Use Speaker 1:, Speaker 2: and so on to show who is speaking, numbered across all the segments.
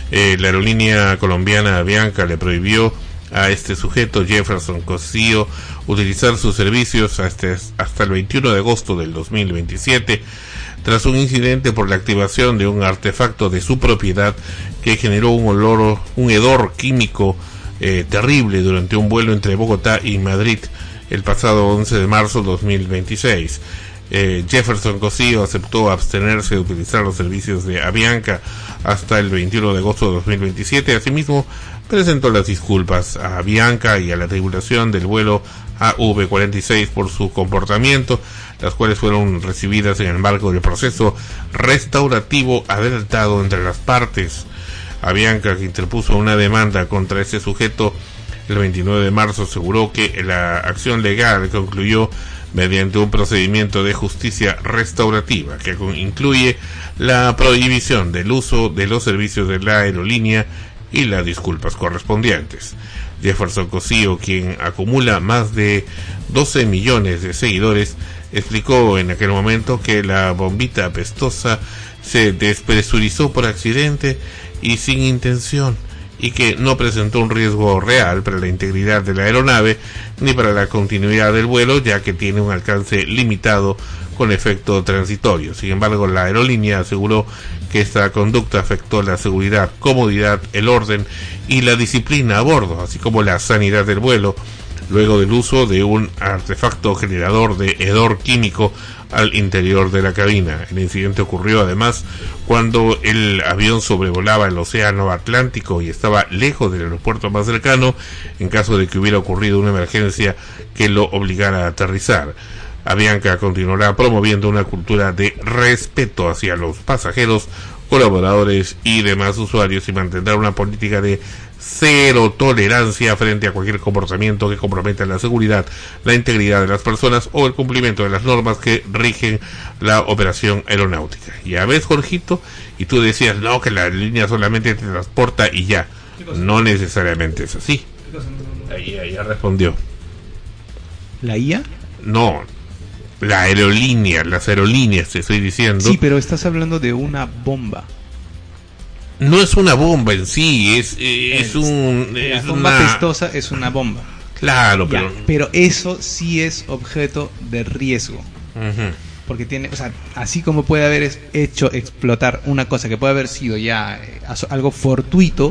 Speaker 1: La aerolínea colombiana Avianca le prohibió a este sujeto, Jefferson Cosío, utilizar sus servicios hasta el 21 de agosto del 2027, tras un incidente por la activación de un artefacto de su propiedad que generó un hedor químico terrible durante un vuelo entre Bogotá y Madrid el pasado 11 de marzo de 2026. Jefferson Cosío aceptó abstenerse de utilizar los servicios de Avianca hasta el 21 de agosto de 2027. Asimismo, presentó las disculpas a Avianca y a la tripulación del vuelo AV46 por su comportamiento, las cuales fueron recibidas en el marco del proceso restaurativo adelantado entre las partes. Avianca, que interpuso una demanda contra este sujeto el 29 de marzo, aseguró que la acción legal concluyó mediante un procedimiento de justicia restaurativa que incluye la prohibición del uso de los servicios de la aerolínea y las disculpas correspondientes. Jefferson Cosío, quien acumula más de 12 millones de seguidores, explicó en aquel momento que la bombita apestosa se despresurizó por accidente y sin intención, y que no presentó un riesgo real para la integridad de la aeronave ni para la continuidad del vuelo, ya que tiene un alcance limitado con efecto transitorio. Sin embargo, la aerolínea aseguró que esta conducta afectó la seguridad, comodidad, el orden y la disciplina a bordo, así como la sanidad del vuelo, luego del uso de un artefacto generador de hedor químico al interior de la cabina. El incidente ocurrió además cuando el avión sobrevolaba el océano Atlántico y estaba lejos del aeropuerto más cercano, en caso de que hubiera ocurrido una emergencia que lo obligara a aterrizar. Avianca continuará promoviendo una cultura de respeto hacia los pasajeros, colaboradores y demás usuarios, y mantendrá una política de cero tolerancia frente a cualquier comportamiento que comprometa la seguridad, la integridad de las personas o el cumplimiento de las normas que rigen la operación aeronáutica. Ya ves, Jorgito, y tú decías, no, que la línea solamente te transporta y ya. No necesariamente es así. Ahí ya respondió.
Speaker 2: ¿La IA?
Speaker 1: No, la aerolínea, las aerolíneas, te estoy diciendo.
Speaker 2: Sí, pero estás hablando de una bomba.
Speaker 1: No es una bomba en sí, es
Speaker 2: la bomba apestosa es una bomba.
Speaker 1: Claro,
Speaker 2: ya, pero eso sí es objeto de riesgo. Uh-huh. Porque tiene, o sea, así como puede haber hecho explotar una cosa que puede haber sido ya algo fortuito,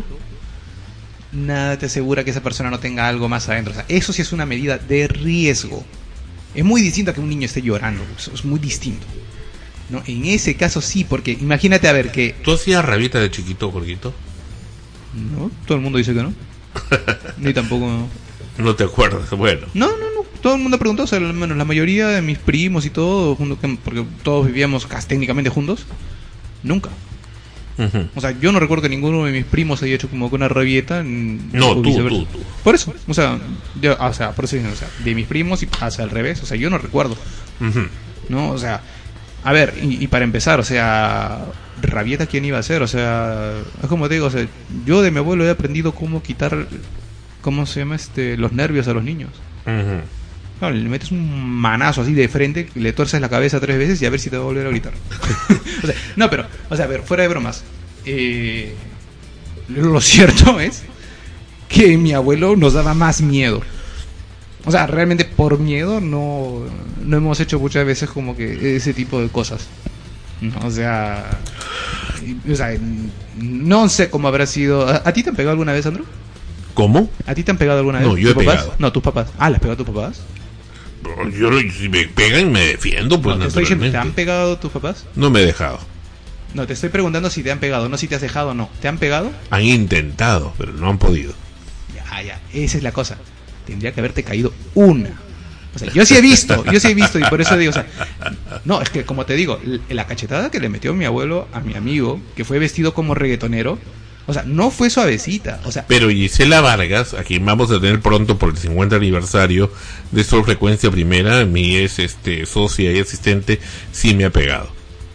Speaker 2: nada te asegura que esa persona no tenga algo más adentro. O sea, eso sí es una medida de riesgo. Es muy distinto a que un niño esté llorando, es muy distinto. No, en ese caso sí, porque imagínate, a ver, que...
Speaker 1: ¿Tú hacías rabieta de chiquito, Jorgito?
Speaker 2: No, todo el mundo dice que no. Ni tampoco...
Speaker 1: No te acuerdas, bueno.
Speaker 2: No, todo el mundo preguntó, o sea, al menos la mayoría de mis primos y todo, porque todos vivíamos casi técnicamente juntos, nunca. Uh-huh. O sea, yo no recuerdo que ninguno de mis primos haya hecho como que una rabieta.
Speaker 1: No, tú.
Speaker 2: Por eso, o sea, por eso, o sea, de mis primos y hacia al revés, o sea, yo no recuerdo. Uh-huh. No, o sea... A ver, y para empezar, o sea, rabieta, ¿quién iba a hacer? O sea, es como te digo, o sea, yo de mi abuelo he aprendido cómo quitar, ¿cómo se llama? Los nervios a los niños. Uh-huh. Claro, le metes un manazo así de frente, le tuerces la cabeza 3 veces y a ver si te va a volver a gritar. O sea, no, pero, o sea, a ver, fuera de bromas, lo cierto es que mi abuelo nos daba más miedo. O sea, realmente por miedo no hemos hecho muchas veces como que ese tipo de cosas. O sea, no sé cómo habrá sido. ¿A ti te han pegado alguna vez, Andrew?
Speaker 1: ¿Cómo?
Speaker 2: ¿A ti te han pegado alguna vez?
Speaker 1: No, yo he pegado.
Speaker 2: No, tus papás. ¿Ah, ¿les pegó a tus papás?
Speaker 1: Yo, si me pegan, me defiendo, pues,
Speaker 2: no, te estoy diciendo, ¿te han pegado tus papás?
Speaker 1: No me he dejado.
Speaker 2: No, te estoy preguntando si te han pegado, no si te has dejado o no. ¿Te han pegado?
Speaker 1: Han intentado, pero no han podido.
Speaker 2: Ya, esa es la cosa. Tendría que haberte caído una. O sea, yo sí he visto y por eso digo, o sea, no, es que como te digo, la cachetada que le metió mi abuelo a mi amigo, que fue vestido como reggaetonero, o sea, no fue suavecita, o sea.
Speaker 1: Pero Gisela Vargas, a quien vamos a tener pronto por el 50 aniversario de Sol Frecuencia Primera, mi socia y asistente, sí me ha pegado.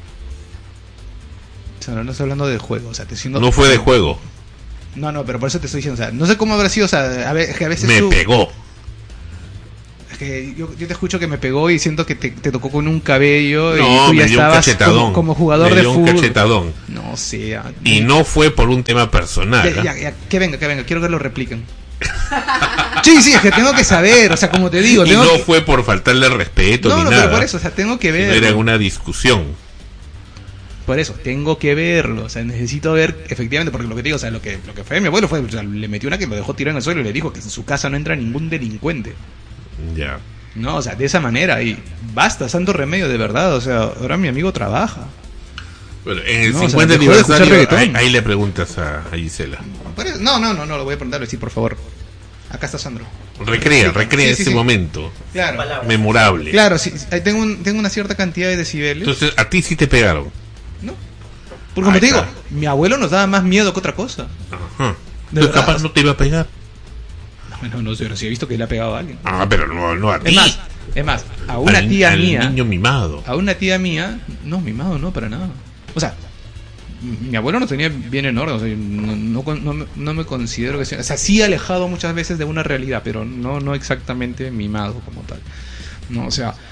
Speaker 2: O sea, no estoy hablando del juego, o sea, te siento...
Speaker 1: No fue de juego.
Speaker 2: No, pero por eso te estoy diciendo, o sea, no sé cómo habrá sido, o sea, a ver, es que a veces
Speaker 1: me pegó.
Speaker 2: que yo te escucho que me pegó y siento que te tocó con un cabello
Speaker 1: no,
Speaker 2: y tú ya
Speaker 1: me dio
Speaker 2: estabas
Speaker 1: un cachetadón,
Speaker 2: como jugador de fútbol.
Speaker 1: Un cachetadón.
Speaker 2: No sé.
Speaker 1: Y no fue por un tema personal.
Speaker 2: Ya, que venga, quiero que lo repliquen. Sí, es que tengo que saber, o sea, como te digo.
Speaker 1: Y no fue por faltarle respeto ni nada.
Speaker 2: Pero por eso, o sea, tengo que ver.
Speaker 1: Era una discusión.
Speaker 2: Por eso, tengo que verlo, o sea, necesito ver efectivamente, porque lo que te digo, o sea, lo que fue mi abuelo fue, o sea, le metió una que lo dejó tirado en el suelo y le dijo que en su casa no entra ningún delincuente.
Speaker 1: Ya.
Speaker 2: No, o sea, de esa manera, y basta, santo remedio, de verdad, o sea, ahora mi amigo trabaja.
Speaker 1: Bueno, en el 50 aniversario, ahí le preguntas a Gisela.
Speaker 2: No, lo voy a preguntar, le voy a decir, por favor. Acá está Sandro.
Speaker 1: Recrea ese momento.
Speaker 2: Claro.
Speaker 1: Memorable.
Speaker 2: Claro, sí, tengo una cierta cantidad de decibeles.
Speaker 1: Entonces, a ti sí te pegaron.
Speaker 2: No. Porque como te digo, mi abuelo nos daba más miedo que otra cosa.
Speaker 1: Ajá. Entonces, capaz no te iba a pegar.
Speaker 2: No sé, pero sí he visto que le ha pegado a alguien.
Speaker 1: Pero no a ti.
Speaker 2: Es más, a una tía mía.
Speaker 1: Niño mimado.
Speaker 2: A una tía mía, no, mimado no, para nada. O sea, mi abuelo no tenía bien en orden, o sea, no me considero que sea, o sea, sí alejado muchas veces de una realidad, pero no exactamente mimado como tal. No, o sea,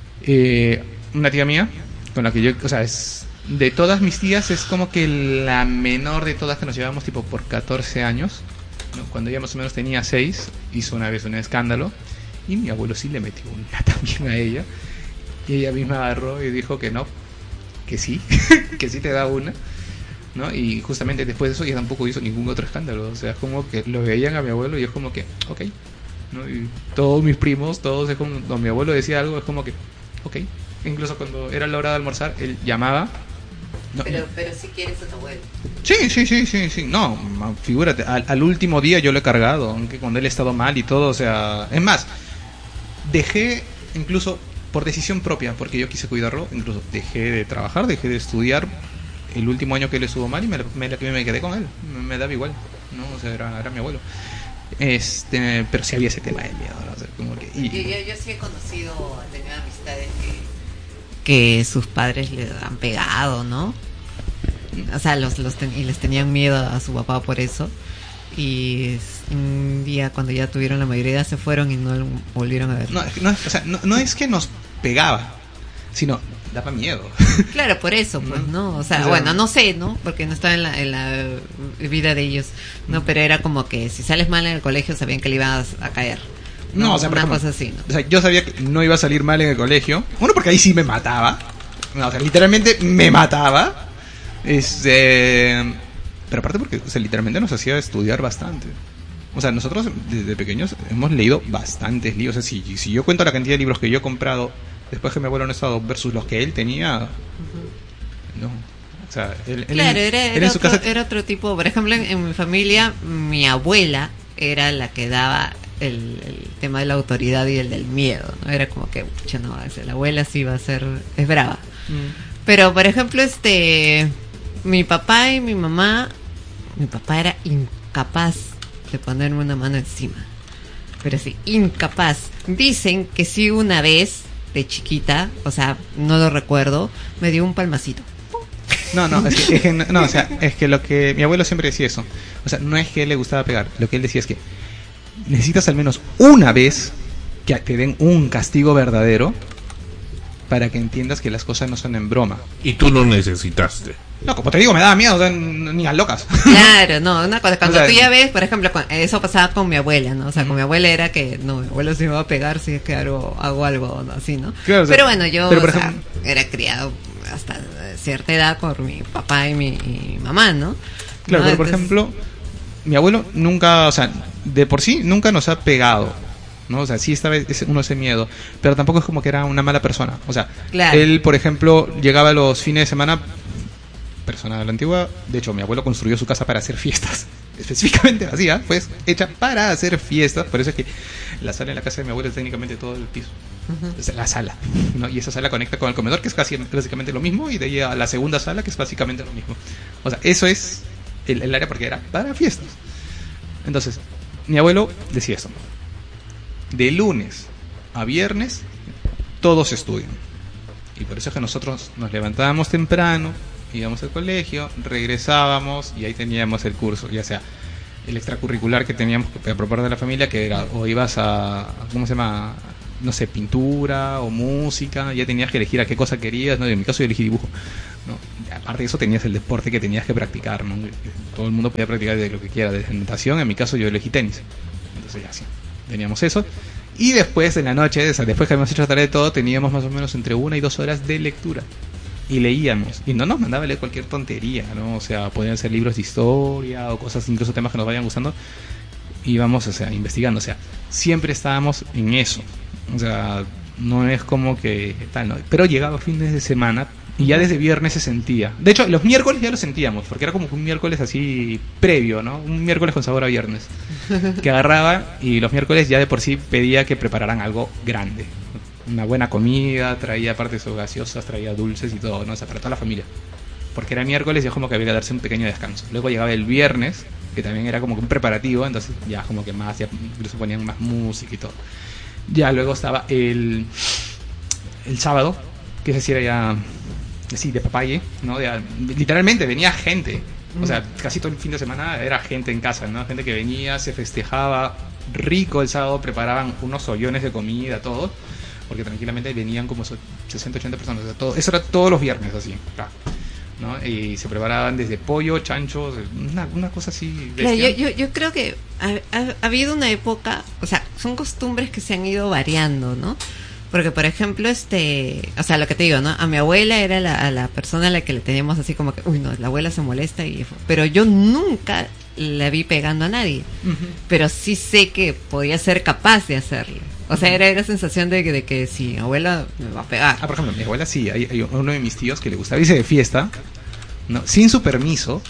Speaker 2: una tía mía con la que yo, o sea, es de todas mis tías es como que la menor de todas, que nos llevamos tipo por 14 años. ¿No? Cuando ella más o menos tenía 6, hizo una vez un escándalo y mi abuelo sí le metió una también a ella, y ella misma agarró y dijo que no, que sí, que sí te da una, ¿no? Y justamente después de eso ella tampoco hizo ningún otro escándalo, o sea, es como que lo veían a mi abuelo y es como que, ok, ¿no? Y todos mis primos, todos, es como, cuando mi abuelo decía algo es como que, ok, incluso cuando era la hora de almorzar, él llamaba. No,
Speaker 3: pero si quieres a tu abuelo.
Speaker 2: Sí. No, figúrate, al último día yo lo he cargado, aunque cuando él ha estado mal y todo, o sea, es más, dejé incluso por decisión propia, porque yo quise cuidarlo, incluso dejé de trabajar, dejé de estudiar el último año que él estuvo mal y me quedé con él, me daba igual, ¿no? O sea, era mi abuelo. Pero sí había ese tema de miedo, ¿no? O sea, como que,
Speaker 3: yo sí he conocido, he tenido amistades que sus padres le han pegado, ¿no? O sea, y les tenían miedo a su papá por eso. Y un día, cuando ya tuvieron la mayoría, se fueron y no lo volvieron a ver.
Speaker 2: No es que nos pegaba, sino daba miedo.
Speaker 3: Claro, por eso, pues, ¿no? O sea, bueno, no sé, ¿no? Porque no estaba en la vida de ellos, ¿no? Pero era como que si sales mal en el colegio, sabían que le ibas a caer. No, o sea, una cosa así, ¿no?
Speaker 2: O sea, yo sabía que no iba a salir mal en el colegio. Uno, porque ahí sí me mataba. No, o sea, literalmente me mataba. Pero aparte porque, o sea, literalmente nos hacía estudiar bastante. O sea, nosotros desde pequeños hemos leído bastantes libros. O sea, si yo cuento la cantidad de libros que yo he comprado después que mi abuelo no ha estado versus los que él tenía, no. O sea, él en su casa
Speaker 3: era otro tipo. Por ejemplo, en mi familia, mi abuela era la que daba el tema de la autoridad y el del miedo, ¿no? Era como que, pucha, no, la abuela sí va a ser, es brava. Pero, por ejemplo, mi papá y mi mamá, mi papá era incapaz de ponerme una mano encima. Pero sí, incapaz. Dicen que sí, una vez, de chiquita, o sea, no lo recuerdo, me dio un palmacito.
Speaker 2: Es que lo que mi abuelo siempre decía eso. O sea, no es que él le gustaba pegar, lo que él decía es que necesitas al menos una vez que te den un castigo verdadero para que entiendas que las cosas no son en broma.
Speaker 1: Y tú no necesitaste.
Speaker 2: No, como te digo, me daba miedo, o sea, ni a locas.
Speaker 3: Claro, no, una cosa, cuando tú ya ves, por ejemplo, eso pasaba con mi abuela, ¿no? O sea, con mi abuela era que, no, mi abuelo se me va a pegar si es que hago algo, ¿no? Así, ¿no?
Speaker 2: Claro,
Speaker 3: pero bueno, yo
Speaker 2: ejemplo,
Speaker 3: era criado hasta cierta edad por mi papá y mi mamá, ¿no?
Speaker 2: Claro,
Speaker 3: ¿no?
Speaker 2: pero por ejemplo, mi abuelo nunca, o sea, de por sí nunca nos ha pegado, ¿no? O sea, sí estaba ese miedo, pero tampoco es como que era una mala persona. O sea, claro, él, por ejemplo, llegaba los fines de semana, persona de la antigua, de hecho, mi abuelo construyó su casa para hacer fiestas, específicamente así, pues hecha para hacer fiestas, por eso es que la sala en la casa de mi abuelo es técnicamente todo el piso. Es la sala, ¿no? Y esa sala conecta con el comedor, que es casi básicamente lo mismo, y de ahí a la segunda sala, que es básicamente lo mismo. O sea, eso es el área porque era para fiestas. Entonces, mi abuelo decía esto: de lunes a viernes todos estudian, y por eso es que nosotros nos levantábamos temprano, íbamos al colegio, regresábamos y ahí teníamos el curso, ya sea el extracurricular que teníamos por parte de la familia, que era o ibas a ¿cómo se llama? no sé, pintura o música, ya tenías que elegir a qué cosa querías, ¿no? En mi caso yo elegí dibujo, ¿no? Aparte de eso tenías el deporte que tenías que practicar, ¿no? Todo el mundo podía practicar de lo que quiera, desde natación, en mi caso yo elegí tenis. Entonces ya sí, teníamos eso. Y después en la noche, o sea, después que habíamos hecho la tarea de todo, teníamos más o menos entre 1 y 2 horas de lectura. Y leíamos, y no nos mandaba a leer cualquier tontería, ¿no? O sea, podían ser libros de historia o cosas, incluso temas que nos vayan gustando. Íbamos, o sea, investigando, o sea, siempre estábamos en eso. O sea, no es como que tal, ¿no? Pero llegaba fines de semana y ya desde viernes se sentía. De hecho, los miércoles ya lo sentíamos, porque era como un miércoles así previo, ¿no? Un miércoles con sabor a viernes. Que agarraba y los miércoles ya de por sí pedía que prepararan algo grande. Una buena comida, traía aparte de sus gaseosas, traía dulces y todo, ¿no? O sea, para toda la familia. Porque era miércoles y es como que había que darse un pequeño descanso. Luego llegaba el viernes, que también era como que un preparativo, entonces ya como que más, ya incluso ponían más música y todo. Ya luego estaba el sábado, que ese sí era ya, sí, de papaye, ¿no? Literalmente venía gente. O sea, casi todo el fin de semana era gente en casa, ¿no? Gente que venía, se festejaba rico el sábado, preparaban unos ollones de comida, todo. Porque tranquilamente venían como 60, 80 personas. O sea, todo, eso era todos los viernes, así, ¿no? Y se preparaban desde pollo, chanchos, una cosa así.
Speaker 3: Claro, yo creo que ha habido una época, o sea, son costumbres que se han ido variando, ¿no? Porque, por ejemplo, o sea, lo que te digo, ¿no? A mi abuela era la persona a la que le teníamos así como que, uy, no, la abuela se molesta, pero yo nunca la vi pegando a nadie. Pero sí sé que podía ser capaz de hacerlo. O sea, era la sensación de que si mi abuela me va a pegar.
Speaker 2: Por ejemplo, mi abuela sí, hay uno de mis tíos que le gustaba irse de fiesta, ¿no? Sin su permiso.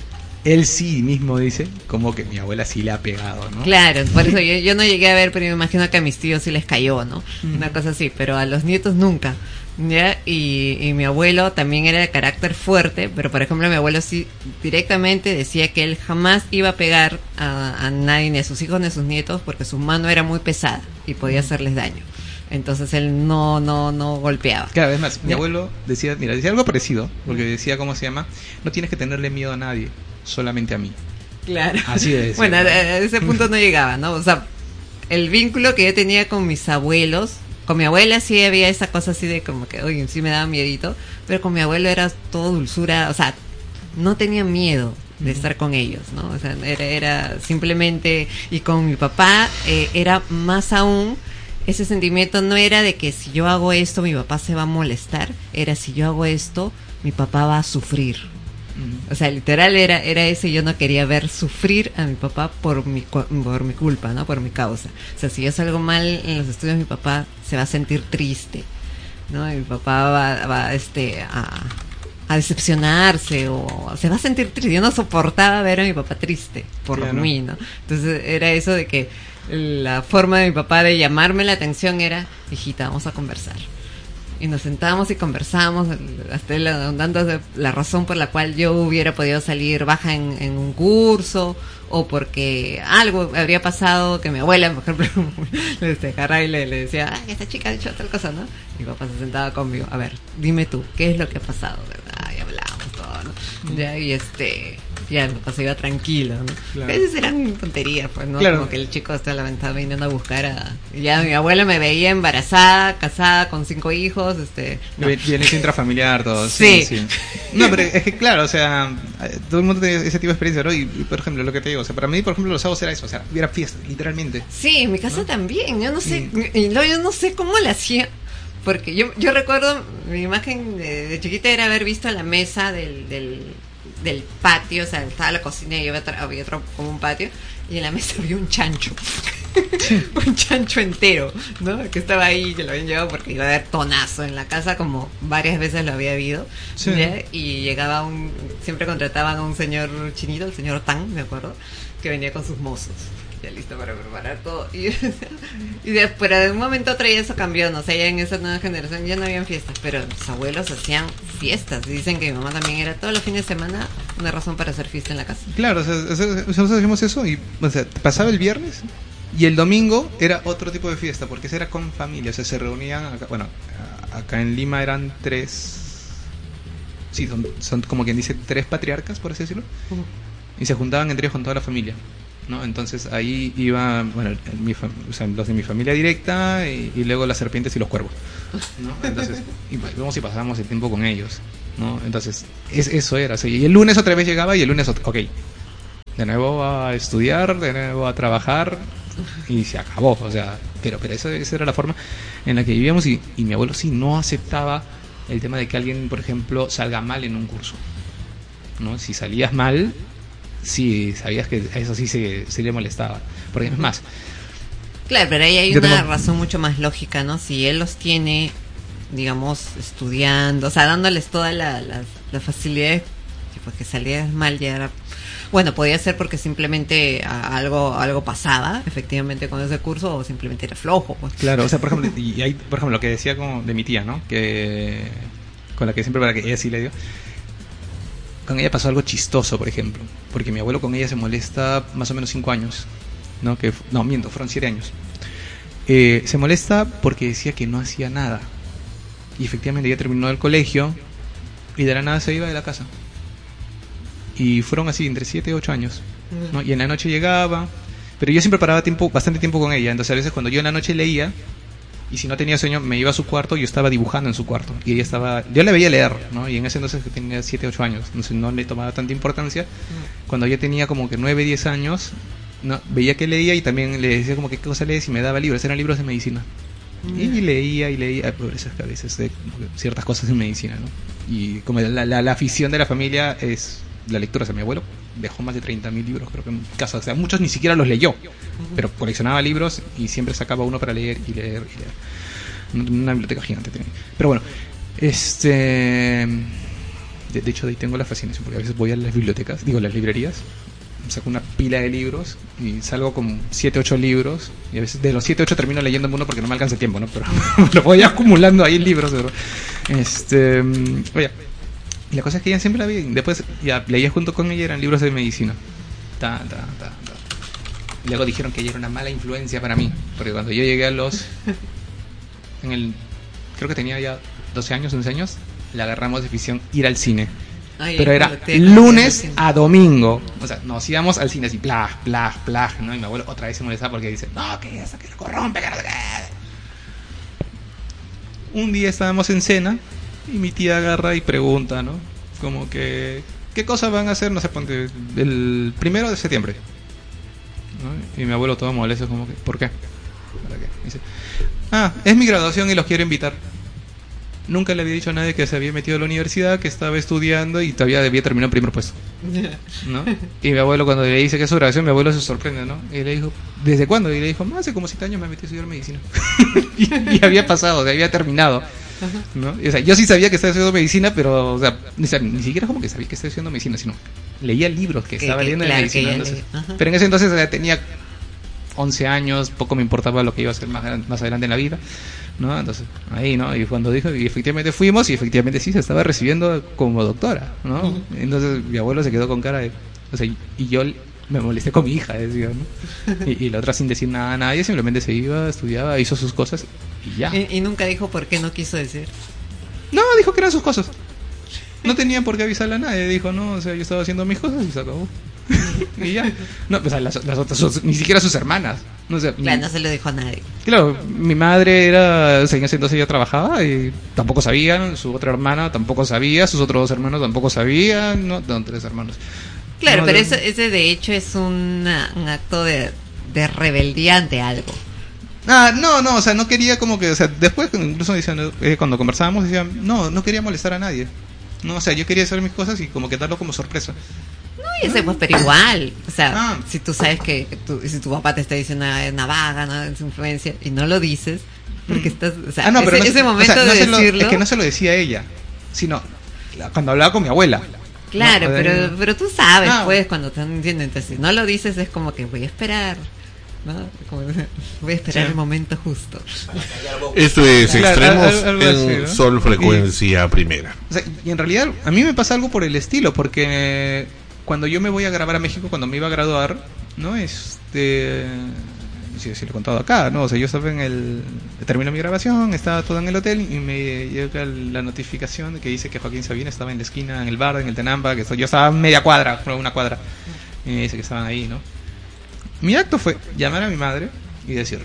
Speaker 2: Él sí mismo dice como que mi abuela sí le ha pegado, ¿no?
Speaker 3: Claro, por eso yo no llegué a ver, pero me imagino que a mis tíos sí les cayó, ¿no? Una cosa así, pero a los nietos nunca, ¿ya? Y mi abuelo también era de carácter fuerte, pero por ejemplo mi abuelo sí directamente decía que él jamás iba a pegar a nadie, ni a sus hijos ni a sus nietos, porque su mano era muy pesada y podía hacerles daño. Entonces él no golpeaba.
Speaker 2: Claro, además, mi abuelo decía algo parecido, porque decía, ¿cómo se llama? No tienes que tenerle miedo a nadie, solamente a mí.
Speaker 3: Claro.
Speaker 2: Así de decir.
Speaker 3: Bueno, a ese punto no llegaba, ¿no? O sea, el vínculo que yo tenía con mis abuelos, con mi abuela sí había esa cosa así de como que, oye, sí me daba miedito, pero con mi abuelo era todo dulzura, o sea, no tenía miedo de estar con ellos, ¿no? O sea, era simplemente, y con mi papá era más aún. Ese sentimiento no era de que si yo hago esto mi papá se va a molestar, era si yo hago esto mi papá va a sufrir. O sea, literal era ese, yo no quería ver sufrir a mi papá por mi culpa, ¿no? Por mi causa. O sea, si yo salgo mal en los estudios mi papá se va a sentir triste, ¿no? Y mi papá va a decepcionarse o se va a sentir triste. Yo no soportaba ver a mi papá triste por mí, ¿no? Entonces era eso de que la forma de mi papá de llamarme la atención era, hijita, vamos a conversar. Y nos sentábamos y conversábamos, hasta él dando la razón por la cual yo hubiera podido salir baja en un curso, o porque algo habría pasado que mi abuela, por ejemplo, le agarraba y le decía, ay, esta chica ha dicho tal cosa, ¿no? Mi papá se sentaba conmigo, a ver, dime tú, ¿qué es lo que ha pasado? ¿Verdad? Y hablábamos todo, ¿no? Ya, y ya mi papá se iba tranquilo, ¿no? Claro. Esas eran tonterías, pues, ¿no? Claro. Como que el chico está a la ventana viniendo a buscar ya mi abuela me veía embarazada, casada, con 5 hijos,
Speaker 2: Violencia intrafamiliar, todo.
Speaker 3: Sí.
Speaker 2: No, pero es que claro, o sea, todo el mundo tiene ese tipo de experiencia, ¿no? Y por ejemplo, lo que te digo, o sea, para mí, por ejemplo, los sábados era eso, o sea, era fiesta, literalmente.
Speaker 3: Sí, en mi casa, ¿no? También, yo no sé, yo no sé cómo la hacía. Porque yo recuerdo, mi imagen de chiquita era haber visto la mesa del patio, o sea, estaba la cocina y había otro como un patio, y en la mesa había un chancho. Un chancho entero, ¿no? Que estaba ahí, que lo habían llevado porque iba a haber tonazo en la casa, como varias veces lo había habido. Sí. Y llegaba siempre contrataban a un señor chinito, el señor Tan, me acuerdo, que venía con sus mozos. Ya listo para preparar todo. Pero de un momento a otro ya eso cambió, no sé, ya en esa nueva generación ya no habían fiestas, pero los abuelos hacían fiestas. Y dicen que mi mamá también era todos los fines de semana una razón para hacer fiesta en la casa.
Speaker 2: Claro, o sea, nosotros hacíamos eso y, o sea, pasaba el viernes y el domingo era otro tipo de fiesta, porque ese era con familia, o sea, se reunían, acá en Lima eran 3, son como quien dice 3 patriarcas, por así decirlo, y se juntaban entre ellos con toda la familia. ¿no? Entonces ahí iba, bueno, o sea, los de mi familia directa y luego las serpientes y los cuervos, ¿no? Entonces íbamos y pasábamos el tiempo con ellos, ¿no? Entonces eso era, o sea, y el lunes otra vez llegaba y el lunes ok, de nuevo a estudiar, de nuevo a trabajar y se acabó, o sea, pero esa era la forma en la que vivíamos y mi abuelo sí no aceptaba el tema de que alguien, por ejemplo, salga mal en un curso, ¿no? Si salías mal, sí, sabías que eso sí se le molestaba. Porque es más.
Speaker 3: Claro, pero ahí hay una razón mucho más lógica, ¿no? Si él los tiene, digamos, estudiando, o sea, dándoles todas las facilidades, pues que salieras mal ya era... Bueno, podía ser porque simplemente algo pasaba, efectivamente, con ese curso, o simplemente era flojo, pues.
Speaker 2: Claro, o sea, por ejemplo, y hay, por ejemplo, lo que decía como de mi tía, ¿no? Que con la que siempre, para que ella sí le dio. Con ella pasó algo chistoso, por ejemplo, porque mi abuelo con ella se molesta más o menos 5 años, ¿no? Miento, fueron 7 años. Se molesta porque decía que no hacía nada. Y efectivamente ella terminó el colegio y de la nada se iba de la casa. Y fueron así, entre 7 y 8 años, ¿no? Y en la noche llegaba, pero yo siempre paraba bastante tiempo con ella. Entonces a veces cuando yo en la noche leía, y si no tenía sueño, me iba a su cuarto y yo estaba dibujando en su cuarto. Y ella estaba... Yo le veía leer, ¿no? Y en ese entonces tenía 7, 8 años. Entonces no le tomaba tanta importancia. Cuando ella tenía como que 9, 10 años, ¿no? Veía que leía y también le decía como qué cosa lees y me daba libros. Eran libros de medicina. Y leía. Por eso es que a veces sé ciertas cosas en medicina, ¿no? Y como la afición de la familia es la lectura. O sea, mi abuelo dejó más de 30.000 libros, creo que en casa. O sea, muchos ni siquiera los leyó, pero coleccionaba libros y siempre sacaba uno para leer y leer. Una biblioteca gigante tenía. Pero bueno, de hecho de ahí tengo la fascinación, porque a veces voy a las bibliotecas, las librerías, saco una pila de libros y salgo con 7, 8 libros, y a veces de los 7, 8 termino leyéndome uno porque no me alcanza el tiempo, ¿no? Pero lo voy acumulando ahí en libros, pero oye, y la cosa es que ella siempre la vi, después ya leía junto con ella, eran libros de medicina. Y luego dijeron que ella era una mala influencia para mí, porque cuando yo llegué creo que tenía ya 12 años, 11 años, le agarramos de afición ir al cine. Ay, pero era lunes a domingo. O sea, nos íbamos al cine así, plag, ¿no? Y mi abuelo otra vez se molestaba porque dice, no, que eso, que lo corrompe, que no sé qué. Un día estábamos en cena y mi tía agarra y pregunta, ¿no? Como que, ¿qué cosas van a hacer? No sé, ponte, el 1 de septiembre, ¿no? Y mi abuelo todo molesto, como que, ¿por qué? ¿Para qué? Dice, es mi graduación y los quiero invitar. Nunca le había dicho a nadie que se había metido a la universidad, que estaba estudiando y todavía debía terminar en primer puesto, ¿no? Y mi abuelo, cuando le dice que es su graduación, mi abuelo se sorprende, ¿no? Y le dijo, ¿desde cuándo? Y le dijo, hace como 7 años me metí a estudiar medicina. y había pasado, o sea, había terminado, ¿no? Y, o sea, yo sí sabía que estaba estudiando medicina, pero, o sea, ni siquiera como que sabía que estaba estudiando medicina, sino leía libros que estaba leyendo de medicina. Entonces, pero en ese entonces tenía 11 años, poco me importaba lo que iba a hacer más adelante en la vida, ¿no? Entonces, ahí, ¿no? Y cuando dijo, y efectivamente fuimos, y efectivamente sí, se estaba recibiendo como doctora, ¿no? Entonces mi abuelo se quedó con cara de... O sea, y yo me molesté con mi hija, decía, ¿no? Y la otra sin decir nada a nadie, simplemente se iba, estudiaba, hizo sus cosas y ya.
Speaker 3: ¿Y nunca dijo por qué no quiso decir?
Speaker 2: No, dijo que eran sus cosas. No tenía por qué avisarle a nadie, dijo, no, o sea, yo estaba haciendo mis cosas y se acabó. Y ya. No, o sea, las otras, ni siquiera sus hermanas. No, o sea,
Speaker 3: claro, no se lo dijo a nadie.
Speaker 2: Claro, mi madre era, o sea, en ese entonces ella trabajaba y tampoco sabían, su otra hermana tampoco sabía, sus otros 2 hermanos tampoco sabían, no, 3 hermanos.
Speaker 3: Claro,
Speaker 2: no,
Speaker 3: pero ese de hecho es un acto de rebeldía ante algo.
Speaker 2: No, o sea, no quería como que, o sea, después incluso decían, cuando conversábamos decían, no quería molestar a nadie. No, o sea, yo quería hacer mis cosas y como que darlo como sorpresa.
Speaker 3: No, y ese pues, pero igual, o sea, si tú sabes que si tu papá te está diciendo una vaga, una influencia, y no lo dices, porque estás, o sea,
Speaker 2: pero
Speaker 3: ese momento, o sea, de decirlo...
Speaker 2: Es que no se lo decía ella, sino cuando hablaba con mi abuela.
Speaker 3: Claro, no, pero tú sabes, pues, cuando están diciendo, entonces, si no lo dices es como que voy a esperar, ¿no? Como, voy a esperar el momento justo.
Speaker 1: Esto es Extremos
Speaker 2: algo
Speaker 1: en
Speaker 2: así, ¿no?
Speaker 1: Sol Frecuencia Primera.
Speaker 2: O sea, y en realidad a mí me pasa algo por el estilo, porque cuando yo me voy a grabar a México, cuando me iba a graduar, ¿no? Sí, lo he contado acá, ¿no? O sea, yo estaba terminó mi grabación, estaba todo en el hotel y me llega la notificación que dice que Joaquín Sabina estaba en la esquina, en el bar, en el Tenampa, que yo estaba a media cuadra, una cuadra, y me dice que estaban ahí, ¿no? Mi acto fue llamar a mi madre y decirle: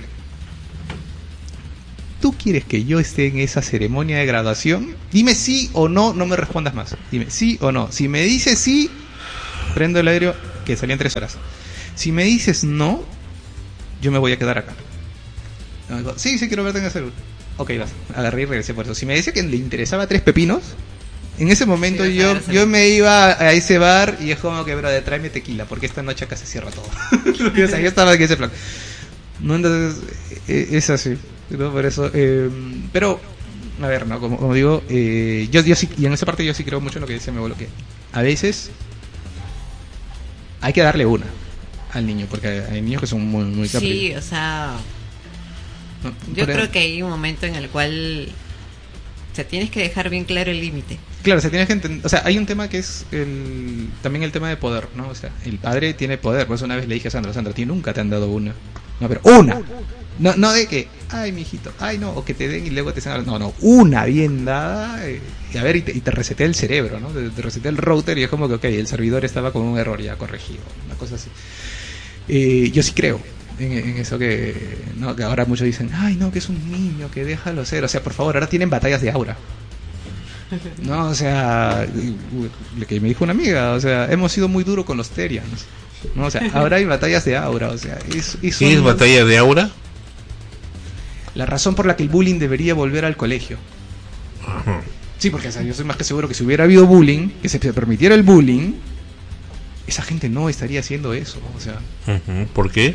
Speaker 2: ¿tú quieres que yo esté en esa ceremonia de graduación? Dime sí o no, no me respondas más. Dime sí o no. Si me dices sí, prendo el aéreo, que salían 3 horas. Si me dices no, yo me voy a quedar acá. No, digo, sí, quiero verte en el celular. Ok, vas. Agarré y regresé por eso. Si me decía que le interesaba 3 pepinos, en ese momento
Speaker 3: sí,
Speaker 2: yo me iba a ese bar y es como que, brother, tráeme tequila, porque esta noche acá se cierra todo. O sea, yo estaba en ese plan. No, entonces, es así, ¿no? Por eso, pero, a ver, ¿no? Como digo, yo sí, y en esa parte yo sí creo mucho en lo que decía mi abuelo, que a veces hay que darle una al niño, porque hay niños que son muy caprichosos.
Speaker 3: Sí, o sea, yo creo que hay un momento en el cual, o sea, tienes que dejar bien claro el límite.
Speaker 2: Claro, o sea, tienes que entender, o sea, hay un tema que es también el tema de poder, ¿no? O sea, el padre tiene poder. Por eso una vez le dije a Sandra, tú nunca te han dado una. No, pero una. No de que, ay, mijito, ay, no, o que te den y luego te sean. No, una bien dada. Y a ver, y te reseté el cerebro, ¿no? Te reseté el router y es como que, ok, el servidor estaba con un error ya corregido, una cosa así. Yo sí creo en eso que ahora muchos dicen, ay, no, que es un niño, que déjalo ser. O sea, por favor, ahora tienen batallas de aura. No, o sea, lo que me dijo una amiga, o sea, hemos sido muy duros con los Terians, ¿no? O sea, ahora hay batallas de aura, o sea,
Speaker 1: ¿qué es batalla de aura?
Speaker 2: La razón por la que el bullying debería volver al colegio.
Speaker 1: Ajá.
Speaker 2: Sí, porque, o sea, yo soy más que seguro que si hubiera habido bullying, que se permitiera el bullying, esa gente no estaría haciendo eso, o sea.
Speaker 1: Uh-huh. ¿Por qué?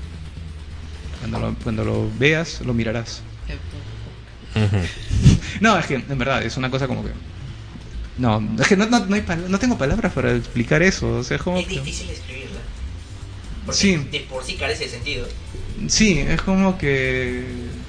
Speaker 2: Cuando lo veas, lo mirarás.
Speaker 1: Uh-huh.
Speaker 2: No, es que en verdad es una cosa como que no, es que no tengo palabras para explicar eso, o sea, es como
Speaker 4: es difícil escribirla porque
Speaker 2: sí,
Speaker 4: de por sí carece de sentido.
Speaker 2: Sí, es como que